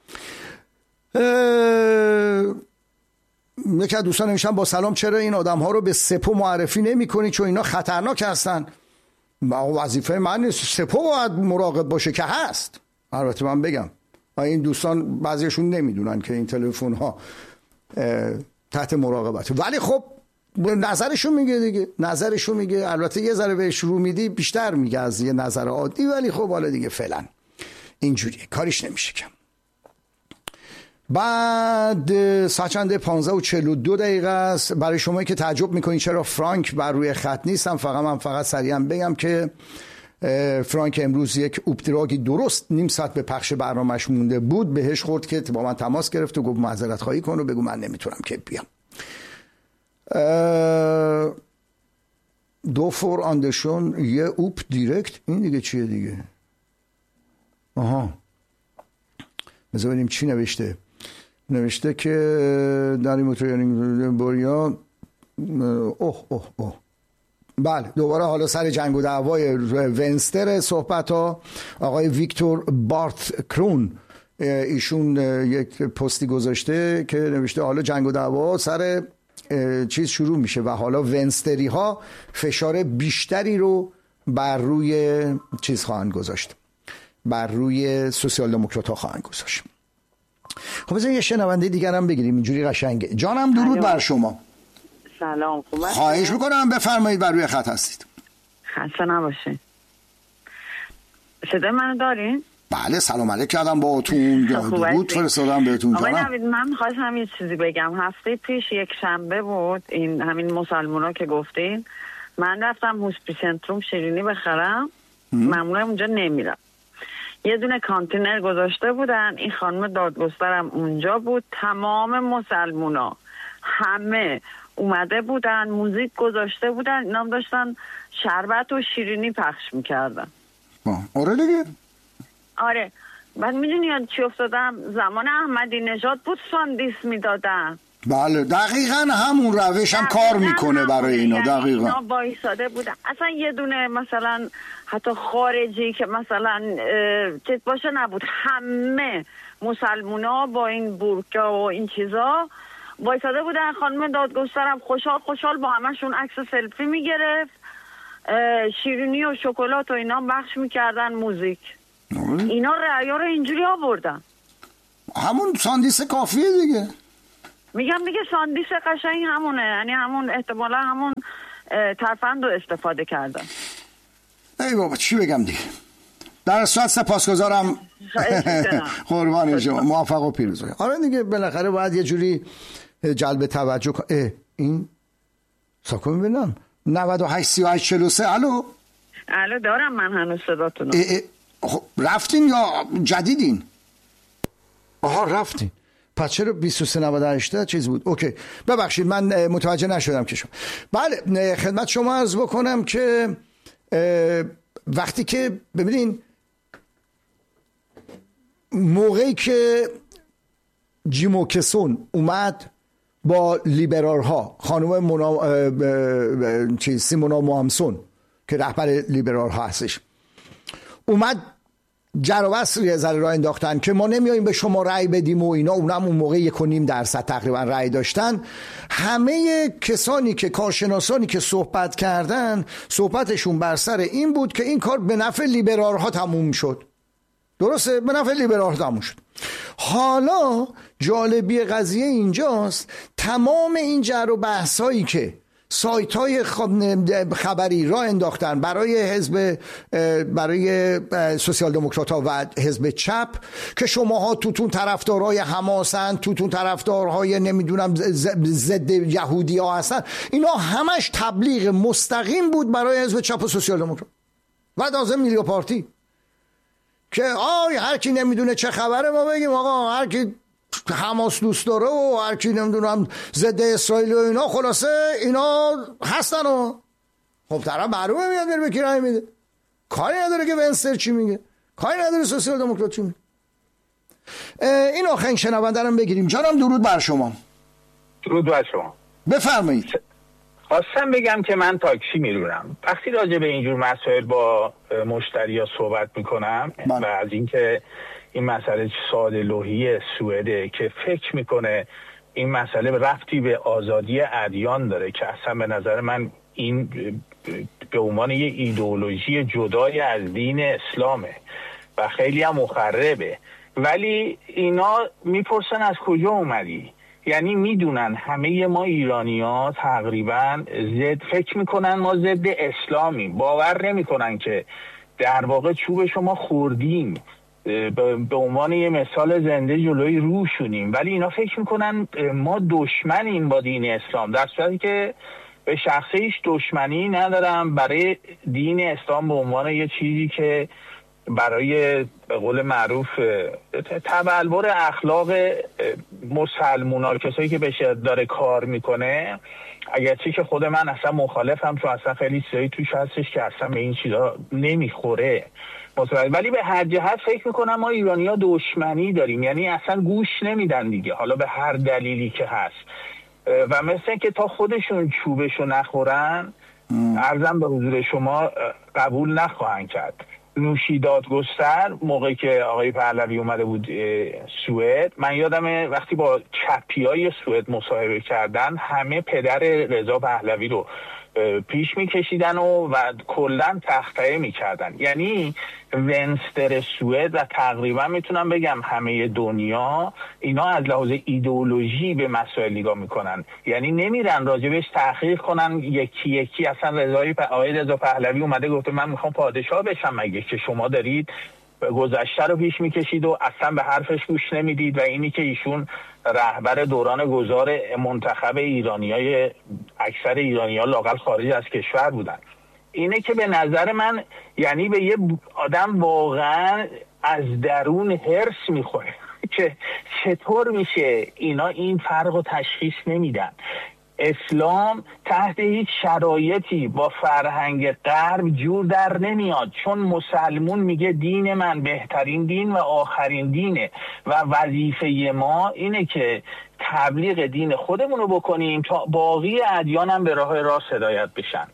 یکی از دوستان نوشتن با سلام چرا این آدم ها رو به سپو معرفی نمی کنی چون اینا خطرناک هستن؟ وظیفه من نیست، سپو باید مراقب باشه که هست. البته من بگم این دوستان بعضیشون نمیدونن که این تلفن ها تحت مراقبت، ولی خب نظرشون میگه دیگه، نظرشون میگه. البته یه ذره بهش رو میدی بیشتر میگه از یه نظر عادی، ولی خب حالا دیگه فعلا اینجوریه، کاریش نمیشه کم. بعد ساعت چنده؟ پانزده و چهل و دو دقیقه است. برای شما که تعجب میکنید چرا فرانک بر روی خط نیستم، فقط من فقط سریعا بگم که فرانک امروز یک اوپتراگی درست نیم ساعت به پخش برنامهش مونده بود، بهش خورد که با من تماس گرفت و گفت معذرت خواهی کن و بگو من نمیتونم که بیام. دو فور آندشون یه اوپ دیرکت. این دیگه چیه دیگه؟ آها بذار ببینیم چی نوشته. نوشته که در این موتورینگ بوریا اوه اوه اوه بله دوباره حالا سر جنگ و دعوای ونستر صحبت ها. آقای ویکتور بارت کرون ایشون یک پستی گذاشته که نوشته حالا جنگ و دعوا سر چیز شروع میشه و حالا ونستری ها فشار بیشتری رو بر روی چیز خواهند گذاشت، بر روی سوسیال دموکرات ها خواهند گذاشت. خب بذارید یه شنونده دیگر هم بگیریم، اینجوری قشنگه. جانم درود بر شما. سلام. خوبه؟ خواهش میکنم بفرمایید، بر روی خط هستید. خسته نباشید. صدای منو دارین؟ بله سلام علیک کردم با اتون درود فرستادم بهتون. آقای نوید من می‌خواستم یه چیزی بگم. هفته پیش یک شنبه بود، این همین مسلمونا که گفتین، من رفتم هوسپی سنتروم شیرینی بخرم، معمولا اونجا نمیرم. یه دونه کانتینر گذاشته بودن، این خانم دادگسترم اونجا بود، تمام مسلمونا همه اومده بودن، موزیک گذاشته بودن، اینا داشتن شربت و شیرینی پخش میکردن. آره دیگه. آره بعد میدونی یاد چی افتادم؟ زمان احمدی نژاد بود ساندیس میدادن. بله دقیقاً همون روش هم کار میکنه برای اینا. دقیقاً اینا وایساده بودن، اصلا یه دونه مثلا حتی خارجی که مثلا چیز باشه نبود، همه مسلمونا با این بورکا و این چیزا وایساده بودن. خانم دادگسترم خوشحال خوشحال با همشون عکس سلفی میگرفت، شیرینی و شکلات و اینا بخش میکردن، موزیک. اینا رأیا رو اینجوری آوردن. همون ساندیس کافیه دیگه. میگم دیگه ساندیس قشنگ همونه، یعنی همون احتمالا همون ترفند رو استفاده کردن. ای بابا چی بگم دیگه. در صورت سپاسگزارم. قربان شما، موفق و پیروز. آره دیگه بالاخره باید یه جوری جلب توجه کنه. این ساکن ببینم نود و هشت سی و هشت چهل و سه. الو الو دارم من هنوز صداتونو. خب رفتین یا جدیدین؟ آها رفتین. پس چرا بیست و سه نود و هشت چیز بود؟ اوکی ببخشید من متوجه نشدم که شما. بله خدمت شما عرض بکنم که وقتی که ببینین موقعی که جیمو کسون اومد با لیبرال ها، خانم مونا چیز سیمونا موامسون که رهبر لیبرال ها هستش، اومد جر و بحث یه ذره راه انداختن که ما نمیاییم به شما رأی بدیم و اینا. اونم اون موقع یک و نیم درصد تقریبا رأی داشتن. همه کسانی که کارشناسانی که صحبت کردن صحبتشون بر سر این بود که این کار به نفع لیبرال ها تموم شد. درسته؟ به نفع لیبرال ها تموم شد. حالا جالبی قضیه اینجاست تمام این جر و بحثایی که سایت های خبری را انداختن برای حزب برای سوسیال دموکرات ها و حزب چپ که شماها توتون طرفدارای حماسن، توتون طرفدارهای نمیدونم ضد یهودی ها هستن، اینا همش تبلیغ مستقیم بود برای حزب چپ و سوسیال دموکرات و لازم میلیو پارتی که آی هر کی نمیدونه چه خبره ما بگیم آقا هر کی حماس دوست داره و هر کی نمیدونم ضد اسرائیل و اینا، خلاصه اینا هستن و خب طرف معلومه میاد میره به کی رای میده. کاری نداره که ونستر چی میگه، کاری نداره سوسیال دموکرات چی میگه. این آخرین شنونده رو بگیریم. جانم درود بر شما. درود بر شما. بفرمایید. خواستم بگم که من تاکسی میرونم. وقتی راجع به اینجور مسائل با مشتریا صحبت میکنم من. و از اینکه این مسئله ساده لوحی سوئده که فکر میکنه این مسئله ربطی به آزادی ادیان داره که اصلا به نظر من این به عنوان یه ایدئولوژی جدای از دین اسلامه و خیلی هم مخربه، ولی اینا میپرسن از کجا اومدی؟ یعنی میدونن همه ما ایرانی ها تقریبا زد فکر میکنن ما ضد اسلامیم، باور نمیکنن که در واقع چوب شما خوردیم به عنوان یه مثال زنده جلوی روشونیم، ولی اینا فکر میکنن ما دشمنیم با دین اسلام، در صورتی که به شخصه هیچ دشمنی ندارم برای دین اسلام به عنوان یه چیزی که برای به قول معروف تبلور اخلاق مسلمونا کسایی که بهش داره کار میکنه، اگرچه که خود من اصلا مخالفم چون اصلا خیلی چیزایی توش هستش که اصلا به این چیزا نمیخوره، ولی به هر جهت فکر میکنم ما ایرانی‌ها دشمنی داریم، یعنی اصلا گوش نمیدن دیگه، حالا به هر دلیلی که هست و مثل که تا خودشون چوبشو نخورن عرضم به حضور شما قبول نخواهند کرد. نوشی دادگستر موقعی که آقای پهلوی اومده بود سوئد، من یادمه وقتی با چپیای سوئد مصاحبه کردن همه پدر رضا پهلوی رو پیش میکشیدن و, و کلن تخطئه میکردن. یعنی ونستر سوئد و تقریبا میتونم بگم همه دنیا اینا از لحاظ ایدئولوژی به مسائل نگاه میکنن، یعنی نمیرن راجبش تحقیق کنن یکی یکی. اصلا رضای پ... آقای رضا پهلوی اومده گفته من میخوام پادشاه بشم، مگه که شما دارید گذشته رو پیش میکشید و اصلا به حرفش گوش نمیدید و اینی که ایشون رهبر دوران گذار منتخب ایرانیای اکثر ایرانی‌ها لااقل خارج از کشور بودن، اینه که به نظر من یعنی به یه آدم واقعا از درون هرس میخوره که چطور میشه اینا این فرق رو تشخیص نمیدن. اسلام تحت هیچ شرایطی با فرهنگ غرب جور در نمیاد، چون مسلمون میگه دین من بهترین دین و آخرین دینه و وظیفه ما اینه که تبلیغ دین خودمون رو بکنیم تا باقی ادیان هم به راه راست هدایت بشن.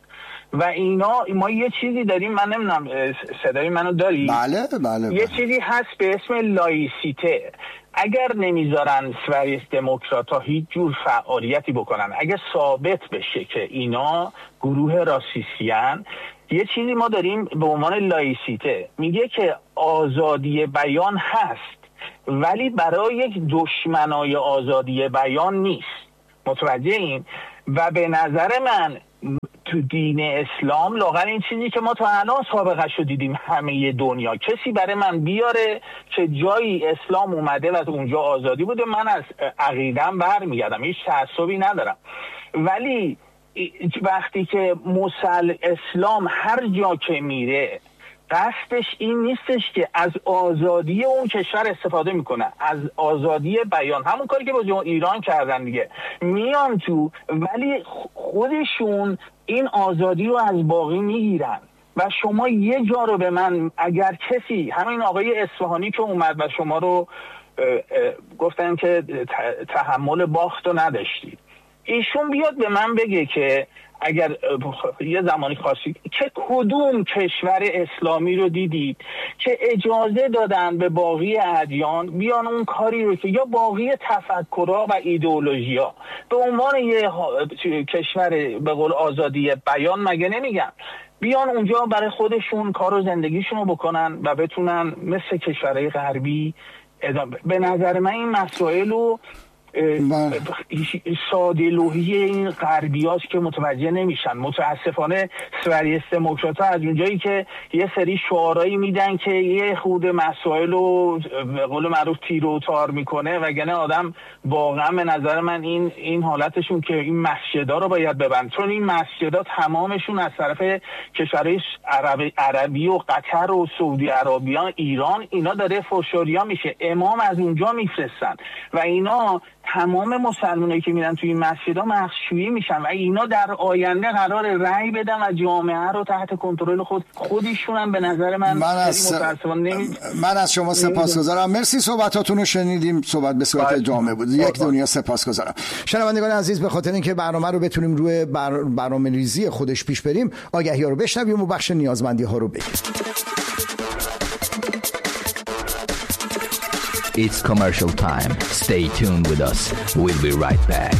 و اینا ما یه چیزی داریم، من نمیدونم صدای منو داری؟ بله بله, بله. یه چیزی هست به اسم لایسیته. اگر نمیذارن سوئیس دموکرات ها هیچ جور فعالیتی بکنن، اگر ثابت بشه که اینا گروه راسیستیان، یه چیزی ما داریم به عنوان لایسیته، میگه که آزادی بیان هست ولی برای یک دشمنای آزادی بیان نیست. متوجه این؟ و به نظر من تو دین اسلام لاغر این چیزی که ما تا الان سابقه شو دیدیم همه دنیا، کسی برای من بیاره که جایی اسلام اومده و اونجا آزادی بوده، من از عقیدم برمیگردم، هیچ تعصبی ندارم. ولی وقتی که مسل اسلام هر جا که میره قصدش این نیستش که از آزادی اون کشور استفاده میکنه، از آزادی بیان، همون کاری که با ایران کردن دیگه، میان تو ولی خودشون این آزادی رو از باقی میگیرن. و شما یه جا رو به من، اگر کسی، همین آقای اصفهانی که اومد و شما رو گفتن که تحمل باخت رو نداشتید، ایشون بیاد به من بگه که اگر یه زمانی خاصی که کدوم کشور اسلامی رو دیدید که اجازه دادن به باقی ادیان بیان اون کاری رو که یا باقی تفکرها و ایدئولوژی‌ها به عنوان یه کشور به قول آزادی بیان مگه نمیگن بیان اونجا برای خودشون کار و زندگیشون رو بکنن و بتونن مثل کشورهای غربی ادامه. به نظر من این مسائل رو ساده لوحی این غربی هاست که متوجه نمیشن. متاسفانه سوئیس دموکرات ها از اونجایی که یه سری شعارهایی میدن که یه خود مسائل رو به قول معروف تیر و تار میکنه، وگرنه آدم واقعا به نظر من این این حالتشون که این مسجدها رو باید ببند، چون این مسجدها تمامشون از طرف کشورهای عربی, عربی و قطر و سعودی عربیان، ایران، اینا داره فوشوریا میشه، امام از اونجا میفرستن و اینا تمام مسلمانایی که میرن توی این مسجدها مخشویی میشن و اینا در آینده قرار رأی بدن و جامعه رو تحت کنترل خود خودشون هم به نظر من من از نمی... من از شما سپاسگزارم. مرسی، صحبتاتون رو شنیدیم، صحبت به صورت جامع بود. یک دنیا سپاسگزارم. شنوندگان عزیز، به خاطر اینکه برنامه رو بتونیم روی بر... برنامه‌ریزی خودش پیش بریم، آگهی‌ها رو بشنویم و بخش نیازمندی‌ها رو بگیم. It's commercial time. Stay tuned with us. We'll be right back.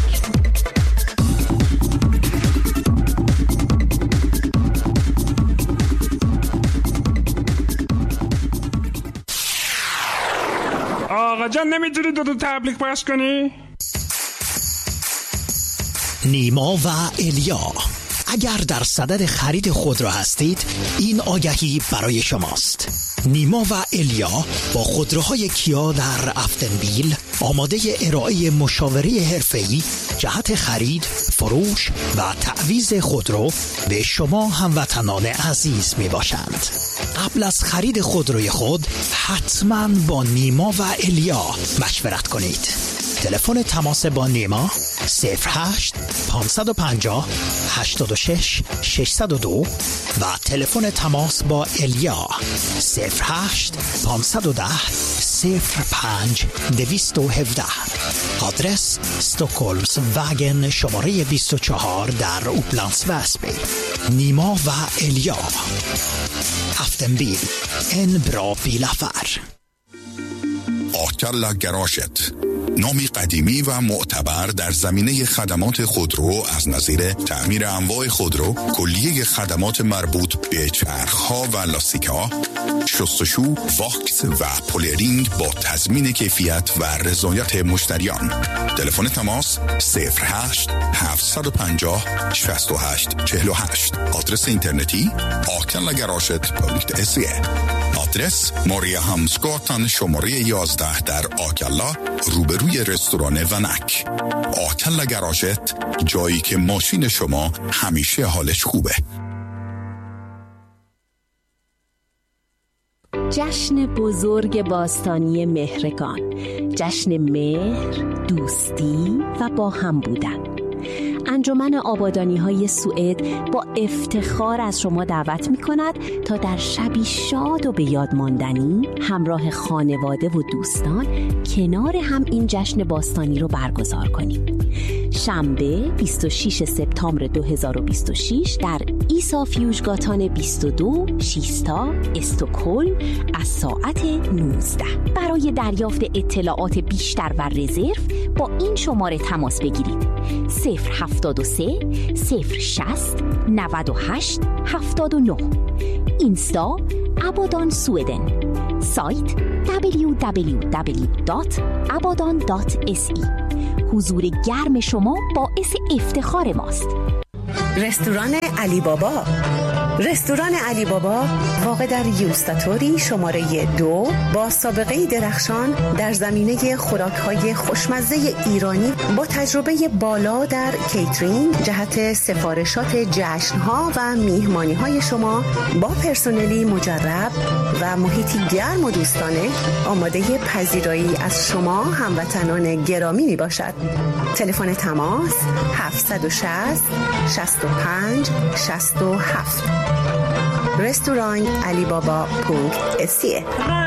آقا جان نمیتونی دو دو تبلیغ پخش کنی؟ نیما و الیا، اگر در صدد خرید خودرو هستید این آگهی برای شماست. نیما و الیا با خودروهای کیا در افتنبیل آماده ارائه مشاوره حرفه‌ای جهت خرید، فروش و تعویض خودرو به شما هموطنان عزیز می باشند. قبل از خرید خودروی خود حتما با نیما و الیا مشورت کنید. تلفن تماس با نیما صفر هشت پانصد و پنجاه هشتاد و شش ششصد و دو و تلفن تماس با الیا صفر هشت پانصد و ده صفر پنج دویست و هفده. آدرس استکهلمز وگن شماره بیست و چهار در اوپلندس وسبی. نیما و الیا، افتنبیل، ان برا بیلافر. آکلا گراشت، نامی قدیمی و معتبر در زمینه خدمات خودرو از نظیر تعمیر انواع خودرو، کلیه خدمات مربوط به چرخ‌ها و لاستیک‌ها، شستشو، واکس و پولرینگ با تضمین کیفیت و رضایت مشتریان. تلفن تماس صفر هشت هفتصد و پنجاه شصت و هشت چهل و هشت. آدرس اینترنتی آکلا گراشت پوینت اس. آدرس ماریا همسگاتن شماره یازده در آکلا، روبروی رستوران ونک. آکلا گراژت، جایی که ماشین شما همیشه حالش خوبه. جشن بزرگ باستانی مهرگان، جشن مهر، دوستی و با هم بودن. انجمن آبادانی‌های سوئد با افتخار از شما دعوت می‌کند تا در شبی شاد و به یاد ماندنی همراه خانواده و دوستان کنار هم این جشن باستانی رو برگزار کنیم. شنبه بیست و ششم سپتامبر دو هزار و بیست و شش در ایسا فیوژگاتان بیست و دو شیستا استکهلم از ساعت نوزده. برای دریافت اطلاعات بیشتر و رزرو با این شماره تماس بگیرید: صفر هفتاد و سه صفر شصت نود و هشت هفتاد و نه. اینستا ابادان سویدن. سایت دبلیو دبلیو دبلیو دات ابادان دات اس ای. حضور گرم شما باعث افتخار ماست. رستوران علی بابا. رستوران علی بابا واقع در یوستاتوری شماره دو با سابقه درخشان در زمینه خوراک‌های خوشمزه ایرانی با تجربه بالا در کیترینگ جهت سفارشات جشن‌ها و میهمانی‌های شما با پرسنلی مجرب و محیطی گرم و دوستانه آماده پذیرایی از شما هموطنان گرامی میباشد. تلفن تماس هفت شش صفر شصت و پنج شصت و هفت. رستوران علی بابا پونک اسیه.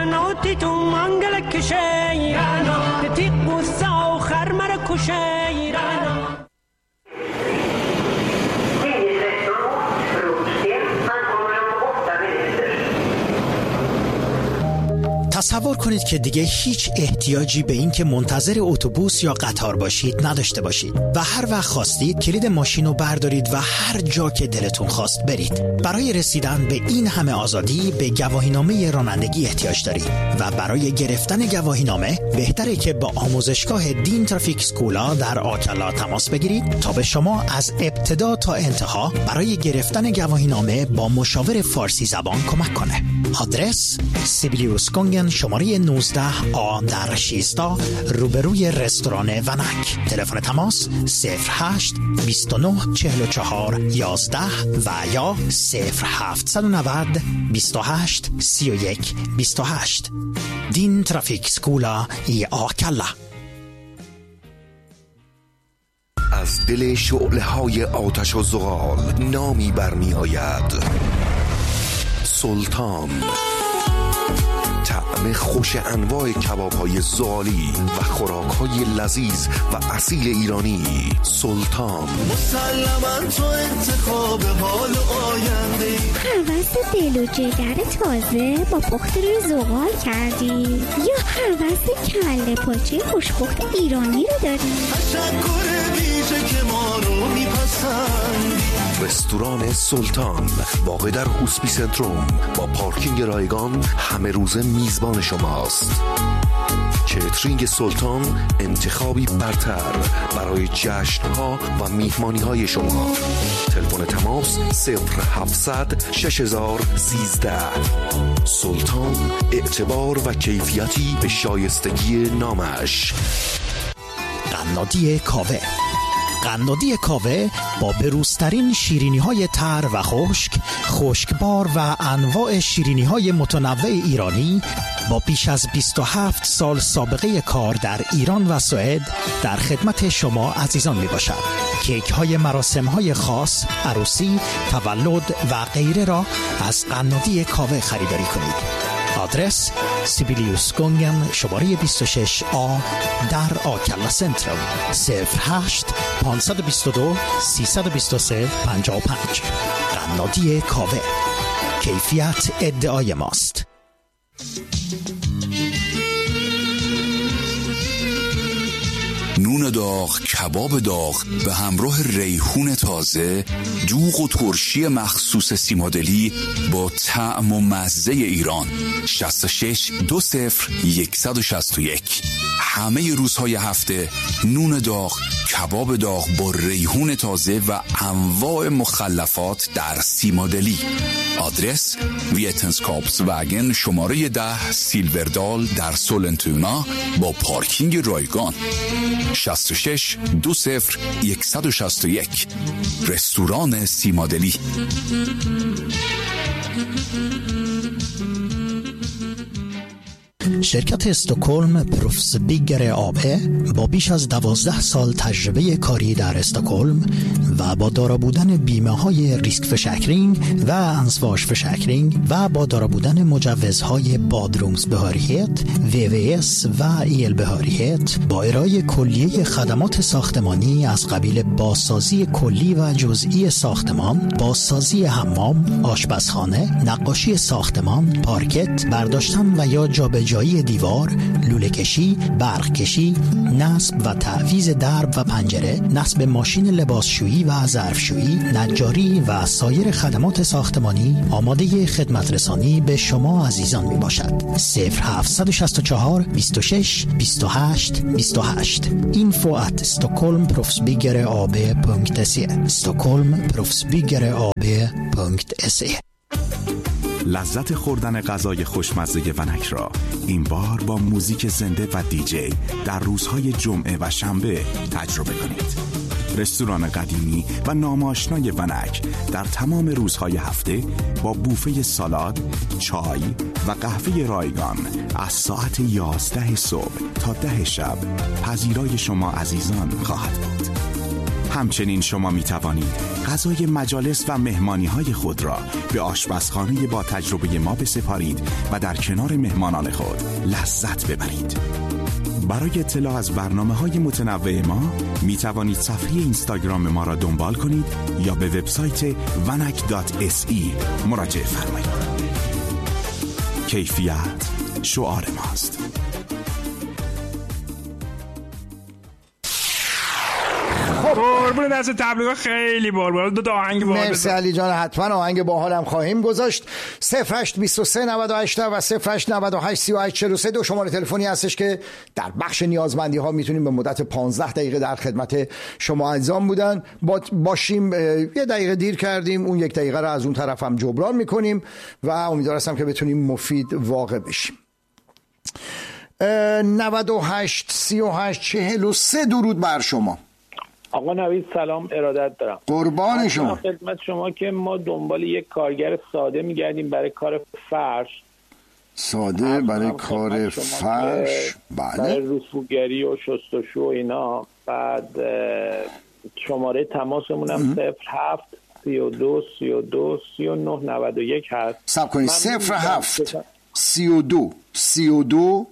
تصور کنید که دیگه هیچ احتیاجی به این که منتظر اتوبوس یا قطار باشید نداشته باشید و هر وقت خواستید کلید ماشین رو بردارید و هر جا که دلتون خواست برید. برای رسیدن به این همه آزادی به گواهینامه رانندگی احتیاج دارید و برای گرفتن گواهینامه بهتره که با آموزشگاه دین ترافیک اسکولا در آکلا تماس بگیرید تا به شما از ابتدا تا انتها برای گرفتن گواهینامه با مشاور فارسی زبان کمک کنه. آدرس سیبیلیوس گونگن شماره نوزده آ در شیستا روبروی رستوران ونک. تلفن تماس صفر هشت بیست و نه چهل و چهار یازده و یا صفر هفت نه نه بیست و هشت سی و یک بیست و هشت. دین ترافیک سکولا ای آکلا. از دل شعله‌های آتش و زغال نامی برمی آید: سلطان. طعم خوش انواع کباب‌های زغالی و خوراک‌های لذیذ و اصیل ایرانی. سلطان. مسلماً تو انتخاب حال آینده. هوس دل و جگر تازه با پخت روی زغال کردی یا هوس کله پاچه خوشپخت ایرانی رو داری؟ تشکر ویژه که ما رو میپسندی. رستوران سلطان واقع در هوسپی سنتروم با پارکینگ رایگان همه روزه میزبان شماست. کیترینگ سلطان انتخابی برتر برای جشن‌ها و میهمانی‌های شما. تلفن تماس صفر هفتصد شش هزار سیزده. سلطان، اعتبار و کیفیتی به شایستگی نامش. قنادی کاوه. قنادی کاوه با بروزترین شیرینی‌های تر و خشک، خشکبار و انواع شیرینی‌های متنوع ایرانی با بیش از بیست و هفت سال سابقه کار در ایران و سوئد در خدمت شما عزیزان میباشد. کیک های مراسم های خاص، عروسی، تولد و غیره را از قنادی کاوه خریداری کنید. آدرس سیبیلیوس گونگن شماره بیست و شش آ در آکلا سنترال. صفر هشت پانصد و بیست و دو سیصد و بیست و سه پنجاه و پنج. قنادی کاوه، کیفیت ادعای ماست. نون داغ، کباب داغ به همراه ریحون تازه، دوغ و ترشی مخصوص سیمادلی با طعم و مزه ایران. شصت و شش دو صفر صد و شصت و یک. همه روزهای هفته نون داغ، کباب داغ با ریحون تازه و انواع مخلفات در سیمادلی. آدرس ویتنسکاپس وگن شماره ده سیلوردال در سولنتونا با پارکینگ رایگان. شصت و شش دو صفر صد و شصت و یک. رستوران سیمادلی. شرکت استکهلم پروفسبیگر آب با بیش از دوازده سال تجربه کاری در استکهلم و با دارا بودن بیمه های ریسک فشکرینگ و انسواش فشکرینگ و با دارا بودن مجوزهای بادرومز بهاریت، وی وی اس و ایل بهاریت با ارائه کلیه خدمات ساختمانی از قبیل بازسازی کلی و جزئی ساختمان، بازسازی حمام، آشپزخانه، نقاشی ساختمان، پارکت، برداشتن و یا جابجایی دیوار، لوله کشی، برق کشی، نصب و تعویض درب و پنجره، نصب ماشین لباسشویی و ظرفشویی، نجاری و سایر خدمات ساختمانی آماده خدمت رسانی به شما عزیزان می باشد. صفر هفت شش چهار بیست و شش بیست و هشت بیست و هشت info at stockholm proffsbyggare punkt se stockholm proffsbyggare punkt se. لذت خوردن غذای خوشمزه ونک را این بار با موزیک زنده و دیجی در روزهای جمعه و شنبه تجربه کنید. رستوران قدیمی و ناماشنای ونک در تمام روزهای هفته با بوفه سالاد، چای و قهوه رایگان از ساعت یازده صبح تا ده شب پذیرای شما عزیزان خواهد بود. همچنین شما می توانید غذای مجالس و مهمانی های خود را به آشپزخانه با تجربه ما بسپارید و در کنار مهمانان خود لذت ببرید. برای اطلاع از برنامه‌های متنوع ما می توانید صفحه اینستاگرام ما را دنبال کنید یا به وبسایت vanak دات اس ای مراجعه فرمایید. کیفیت شعار ماست. قربون دست تبلیغ خیلی بال دو تا آهنگ باحال. مرسی علی جان، حتما آهنگ باحالم خواهیم گذاشت. صفر هشت بیست و سه نود و هشت و صفر هشت نود و هشت سی و هشت چهل و سه دو شماره تلفنی هستش که در بخش نیازمندی ها میتونیم به مدت پانزده دقیقه در خدمت شما عزیزان بودن با باشیم. یه دقیقه دیر کردیم، اون یک دقیقه رو از اون طرف هم جبران میکنیم و امیدوار هستم که بتونیم مفید واقع بشیم. نود و هشت سی و هشت چهل و سه درود بر شما. آقا نوید سلام، ارادت دارم. قربان شما. خدمت شما که ما دنبال یک کارگر ساده میگردیم برای کار فرش. ساده برای کار فرش، بله، برای رفوگری و شستشو و اینا. بعد شماره تماسمون هم صفر هفت سی و دو سی و دو سی و نه نود و یک هست. سب کنید صفر هفت سی و دو سی و دو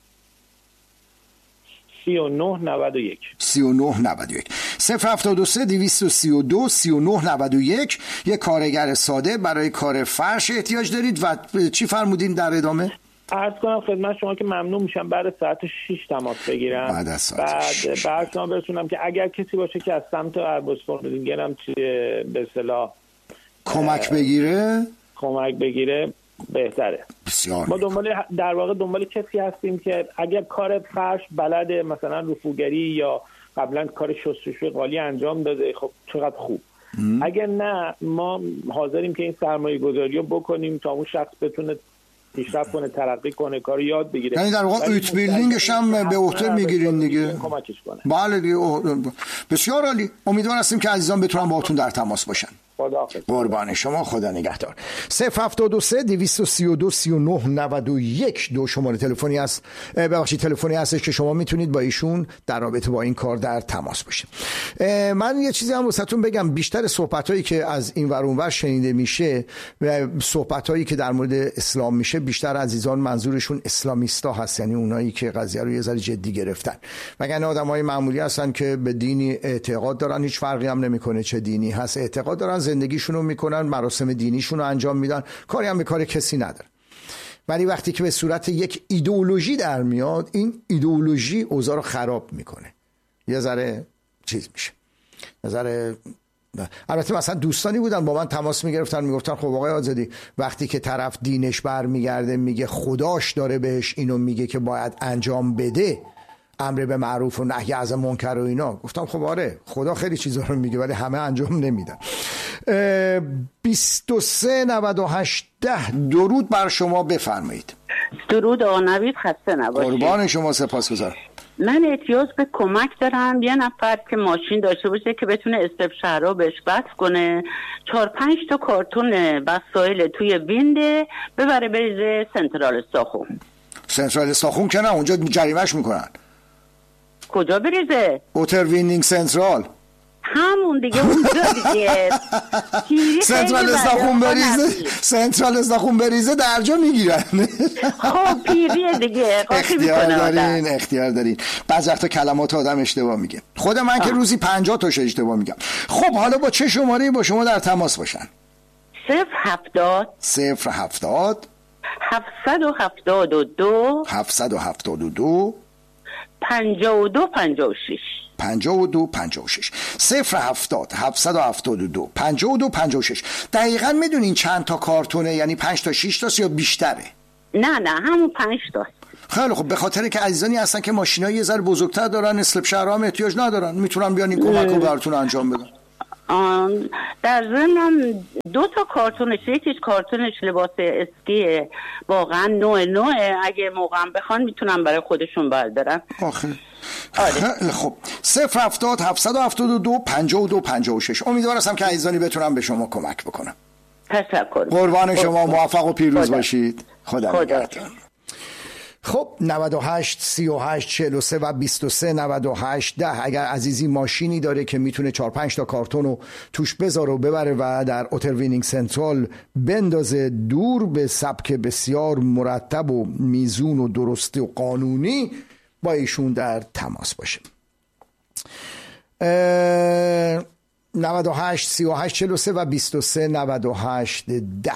سی و نه نود و یک سی و نه نود و یک صفر هفتاد و سه دویست و سی و دو سی و نه نود و یک. یک کارگر ساده برای کار فرش احتیاج دارید و چی فرمودین در ادامه؟ عرض کنم خدمت شما که ممنون میشم بعد ساعت شش تماس بگیرم. بعد از ساعت بعد بعد شما برسونم که اگر کسی باشه که از سمت اربسفون میگم چی به اصطلاح کمک بگیره کمک بگیره بهتره. بسیار. ما دنبال در واقع دنبال کسی هستیم که اگر کار فرش بلده، مثلا رفوگری یا قبلا کار شستشوی قالی انجام داده، خب چقدر خوب. ام. اگر نه ما حاضریم که این سرمایه گذاری رو بکنیم تا اون شخص بتونه پیشرفت کنه، ترقی کنه، کار یاد بگیره. یعنی در واقع اوت بیلدینگش هم به عهده میگیرین دیگه. کمکش کنه. بله دیگه. بسیار عالی. امیدوار هستیم که عزیزان بتونن باهاتون در تماس باشن. قربان شما، خدا نگهدار. صفر هفتاد و سه دویست و سی و دو سی و نه نود و یک دو شماره تلفنی است، ببخشید تلفنی هستش که شما میتونید با ایشون در رابطه با این کار در تماس باشید. من یه چیزی هم واسهتون بگم، بیشتر صحبتایی که از این ور اون ور شنیده میشه و صحبتایی که در مورد اسلام میشه، بیشتر عزیزان منظورشون اسلامیستا هست، یعنی اونایی که قضیه رو یه ذره جدی گرفتن. مگر آدمای معمولی هستن که به دینی اعتقاد دارن، هیچ فرقی هم نمیکنه چه دینی هست، اعتقاد دارن، زندگیشون رو میکنن، مراسم دینیشون رو انجام میدن، کاری هم به کار کسی نداره. ولی وقتی که به صورت یک ایدئولوژی در میاد، این ایدئولوژی اوضاع رو خراب میکنه، یه ذره چیز میشه، یه ذره. البته مثلا دوستانی بودن با من تماس میگرفتن، میگفتن خب آقای آزادی وقتی که طرف دینش برمیگرده میگه خداش داره بهش اینو میگه که باید انجام بده، امر به معروف و نهی از منکر و اینا، گفتم خب آره خدا خیلی چیزا رو میگه ولی همه انجام نمیدن. بیست و سه نود و هشت ده درود بر شما، بفرمایید. درود آقا نوید، خسته نباشید. قربان شما، سپاسگزارم. من احتیاج به کمک دارم، یه نفر که ماشین داشته باشه که بتونه استپ شهرها بهش بس کنه، چهار پنج تا کارتون وسایل توی بینده ببره بریزه سنترال ساخو. سنترال استاخون که نه، اونجا جریمهش میکنن. کجا بریزه؟ اوتر وینینگ سنترال همون دیگه، اونجا دیگه. سنترال استاخون بریزه، سنترال استاخون بریزه درجا میگیرن. خب پیریه دیگه، اختیار دارین، اختیار دارین. بعضی وقتا کلمات آدم اشتباه میگه. خود من آه. که روزی پنجاه تاش اشتباه میگم. خب حالا با چه شماره‌ای با شما در تماس باشن؟ صفر هفتاد صفر هفتاد هفتصد و هفتاد و دو هفتصد و هفتاد و دو پنجاه و دو پنجاه و شش پنجاه و دو پنجاه و شش صفر هفتاد هفتصد و هفتاد و دو پنجاه و دو پنجاه و شش. دقیقاً میدونین چند تا کارتونه؟ یعنی پنج تا شش تا یا بیشتره؟ نه نه همون پنج تا. خیلی خب، به خاطر که عزیزانی هستن که ماشینای یه ذره بزرگتر دارن، اسلپ شهرها هم احتیاج ندارن، میتونن بیان این کمک رو براتون انجام بدن. در ضمن دو تا کارتونش، یکیش کارتونش لباس اسکیه، واقعا نوع نوعه، اگه موقعا بخوان میتونن برای خودشون بردارن. آخه خیلی خب، صفر هفتاد هفتصد و هفتاد و دو پنجاه و دو پنجاه و شش. امیدوار هستم که عزیزانی بتونم به شما کمک بکنم. تشکر. قربان شما، موفق و پیروز خدا. باشید. خدا, خدا. نگهدار. خب نود و هشت سی و هشت چهل و سه و بیست و سه نود و هشت ده. اگر عزیزی ماشینی داره که میتونه چهار پنج تا کارتون رو توش بذاره و ببره و در اوتر وینینگ سنترال بندازه دور به سبک بسیار مرتب و میزون و درست و قانونی، با ایشون در تماس باشه. نود و هشت سی و هشت چهل و سه و بیست و سه نود و هشت ده.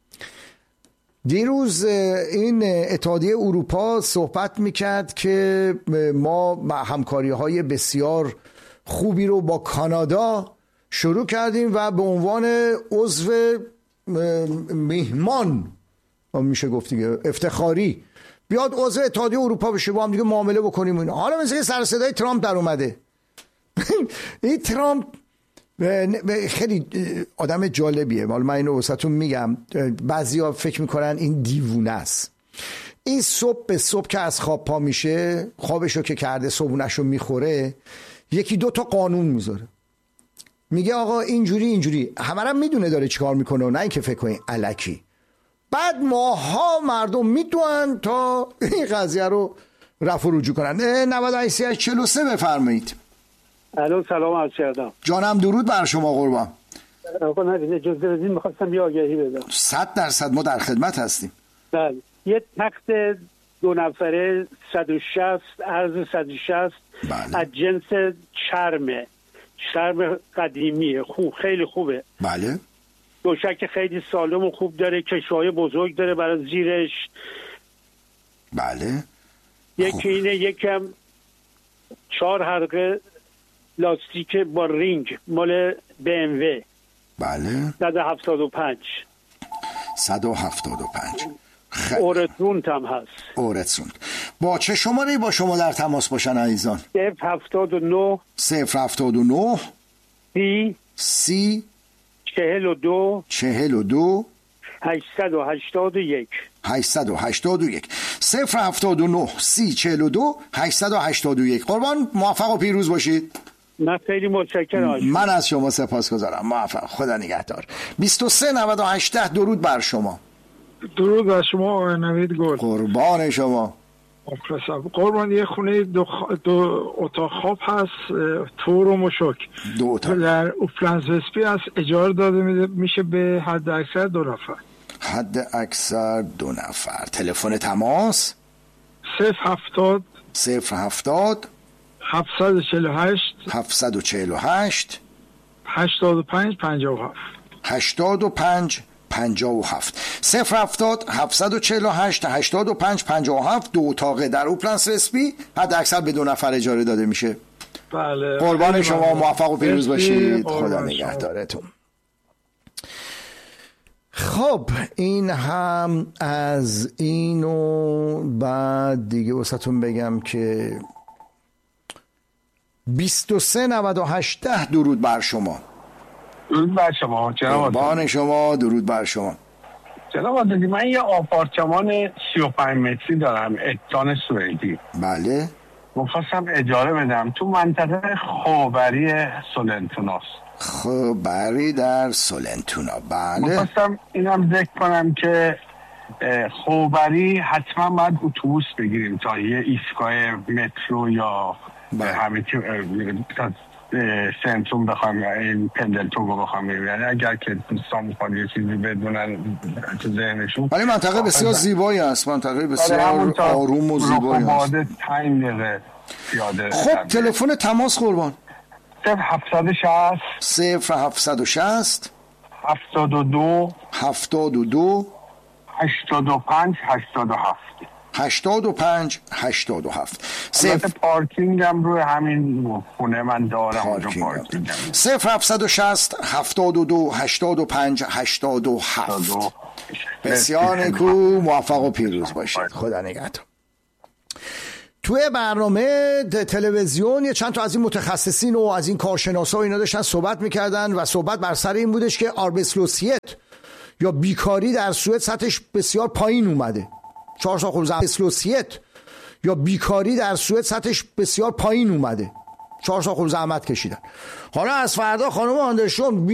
دیروز این اتحادیه اروپا صحبت میکرد که ما همکاری های بسیار خوبی رو با کانادا شروع کردیم و به عنوان عضو میهمان، میشه گفت دیگه افتخاری، بیاد عضو اتحادیه اروپا بشه، با هم دیگه معامله بکنیم اینا. حالا مثل که سر صدای ترامپ در اومده. این ترامپ خیلی آدم جالبیه. حالا من اینو واسهتون میگم، بعضیا فکر میکنن این دیوونه است. این صبح به صبح که از خواب پا میشه، خوابشو که کرده صبحونه‌شو میخوره، یکی دو تا قانون میذاره، میگه آقا اینجوری اینجوری، همه رو میدونه داره چیکار میکنه و نه اینکه فکر کنین الکی. بعد ماها مردم میدونن تا این قضیه رو رفع و رجوع کنن. نود و هشت سی و هشت چهل و سه بفرمایید. الو سلام عرض کردم. جانم درود بر شما قربان. آقا نبید اجازه بدین میخواستم یه آگهی بدم. صد درصد ما در خدمت هستیم. بله، یه تخت دو نفره صد و شصت عرض صد و شصت بله. از جنس چرمه، چرم قدیمیه، خوب، خیلی خوبه. بله. دوشک خیلی سالم و خوب داره، کشوهای بزرگ داره برای زیرش. بله. یکی اینه، یکم چهار حلقه لاستیک با رینگ مال بی ام وی. بله. صد و هفتاد و پنج صد و هفتاد و پنج اورتروند هم هست. اورتروند. با چه شماره با شما در تماس باشن عزیزان؟ صفر هفتاد و نه صفر هفتاد و نه سی سی چهل و دو چهل و دو هشتصد و هشتاد و یک هشتصد و هشتاد و یک صفر هفتاد و نه سی چهل و دو هشتصد و هشتاد و یک. قربان، موفق و پیروز باشید. من خیلی متشکرم. من از شما سپاسگزارم. موفق. خدا نگهدار. بیست و سه نود و هشت درود بر شما. درود بر شما آقای نوید گل. قربان شما. قربان، یه خونه دو, خ... دو اتاق خواب هست، تور و مشک، دو اتاق در اوپلنز وسپی هست، اجاره داده میشه به حد اکثر دو نفر. حد اکثر دو نفر. تلفن تماس صفر هفتاد صفر هفتاد هفتصد و چهل و هشت هفتصد و چهل و هشت هشتاد و پنج پنجاه و هفت هشتاد و پنج پنجاه و هفت صفر هفتاد هفتصد و چهل و هشت هشتاد و پنج پنجاه و هفت. دو اتاقه در اوپلنس رسپی، حد اکثر به دو نفر اجاره داده میشه. بله. قربان شما، موفق و پیروز باشید. خدا نگهدارتون. خب این هم از اینو. بعد دیگه واسهتون بگم که بیست و سه نود و هشت درود بر شما. درود بر شما جناب. قربان شما، درود بر شما. جناب عزیزی، من یه آپارتمان سی و پنج متری دارم، اتان سوئدی. بله. می‌خواستم اجاره بدم تو منطقه خاوری سولنتوناست. خاوری در سولنتونا. بله. می‌خواستم اینم ذکر کنم که خوبری حتما باید اتوبوس بگیریم تا یه ایستگاه مترو یا همین سنتروم بخوام این پندلتون رو بخوام ببینم. یعنی اگر که دوستان میخواد یه چیزی بدونن تو ذهنشون. ولی منطقه بسیار زیبایی است، منطقه بسیار آروم و زیبایی است. پنج دقیقه پیاده. خب تلفن تماس قربان. صفر هفتصد و شصت صفر هفتصد و شصت هفتاد و دو هفتاد و دو هشتاد و پنج هشتاد و هفت هشتاد و پنج هشتاد و هفت. صفر پارکینگ هم روی همین خونه من دارم اونجا پارکینگ. صفر هفتصد و شصت هفتاد و دو هشتاد و پنج هشتاد و هفت. بسیار نیکو، موفق و پیروز باشید. خدا نگهدار. توی برنامه تلویزیون یه چند تا از این متخصصین و از این کارشناسا اینا داشتن صحبت میکردن و صحبت بر سر این بودش که آربسلوسیت یا بیکاری در سوئد سطحش بسیار پایین اومده. چهار سال خب زحمت یا بیکاری در سوئد سطحش بسیار پایین اومده. چهار سال خب زحمت کشیدن. حالا از فردا خانم آندرسون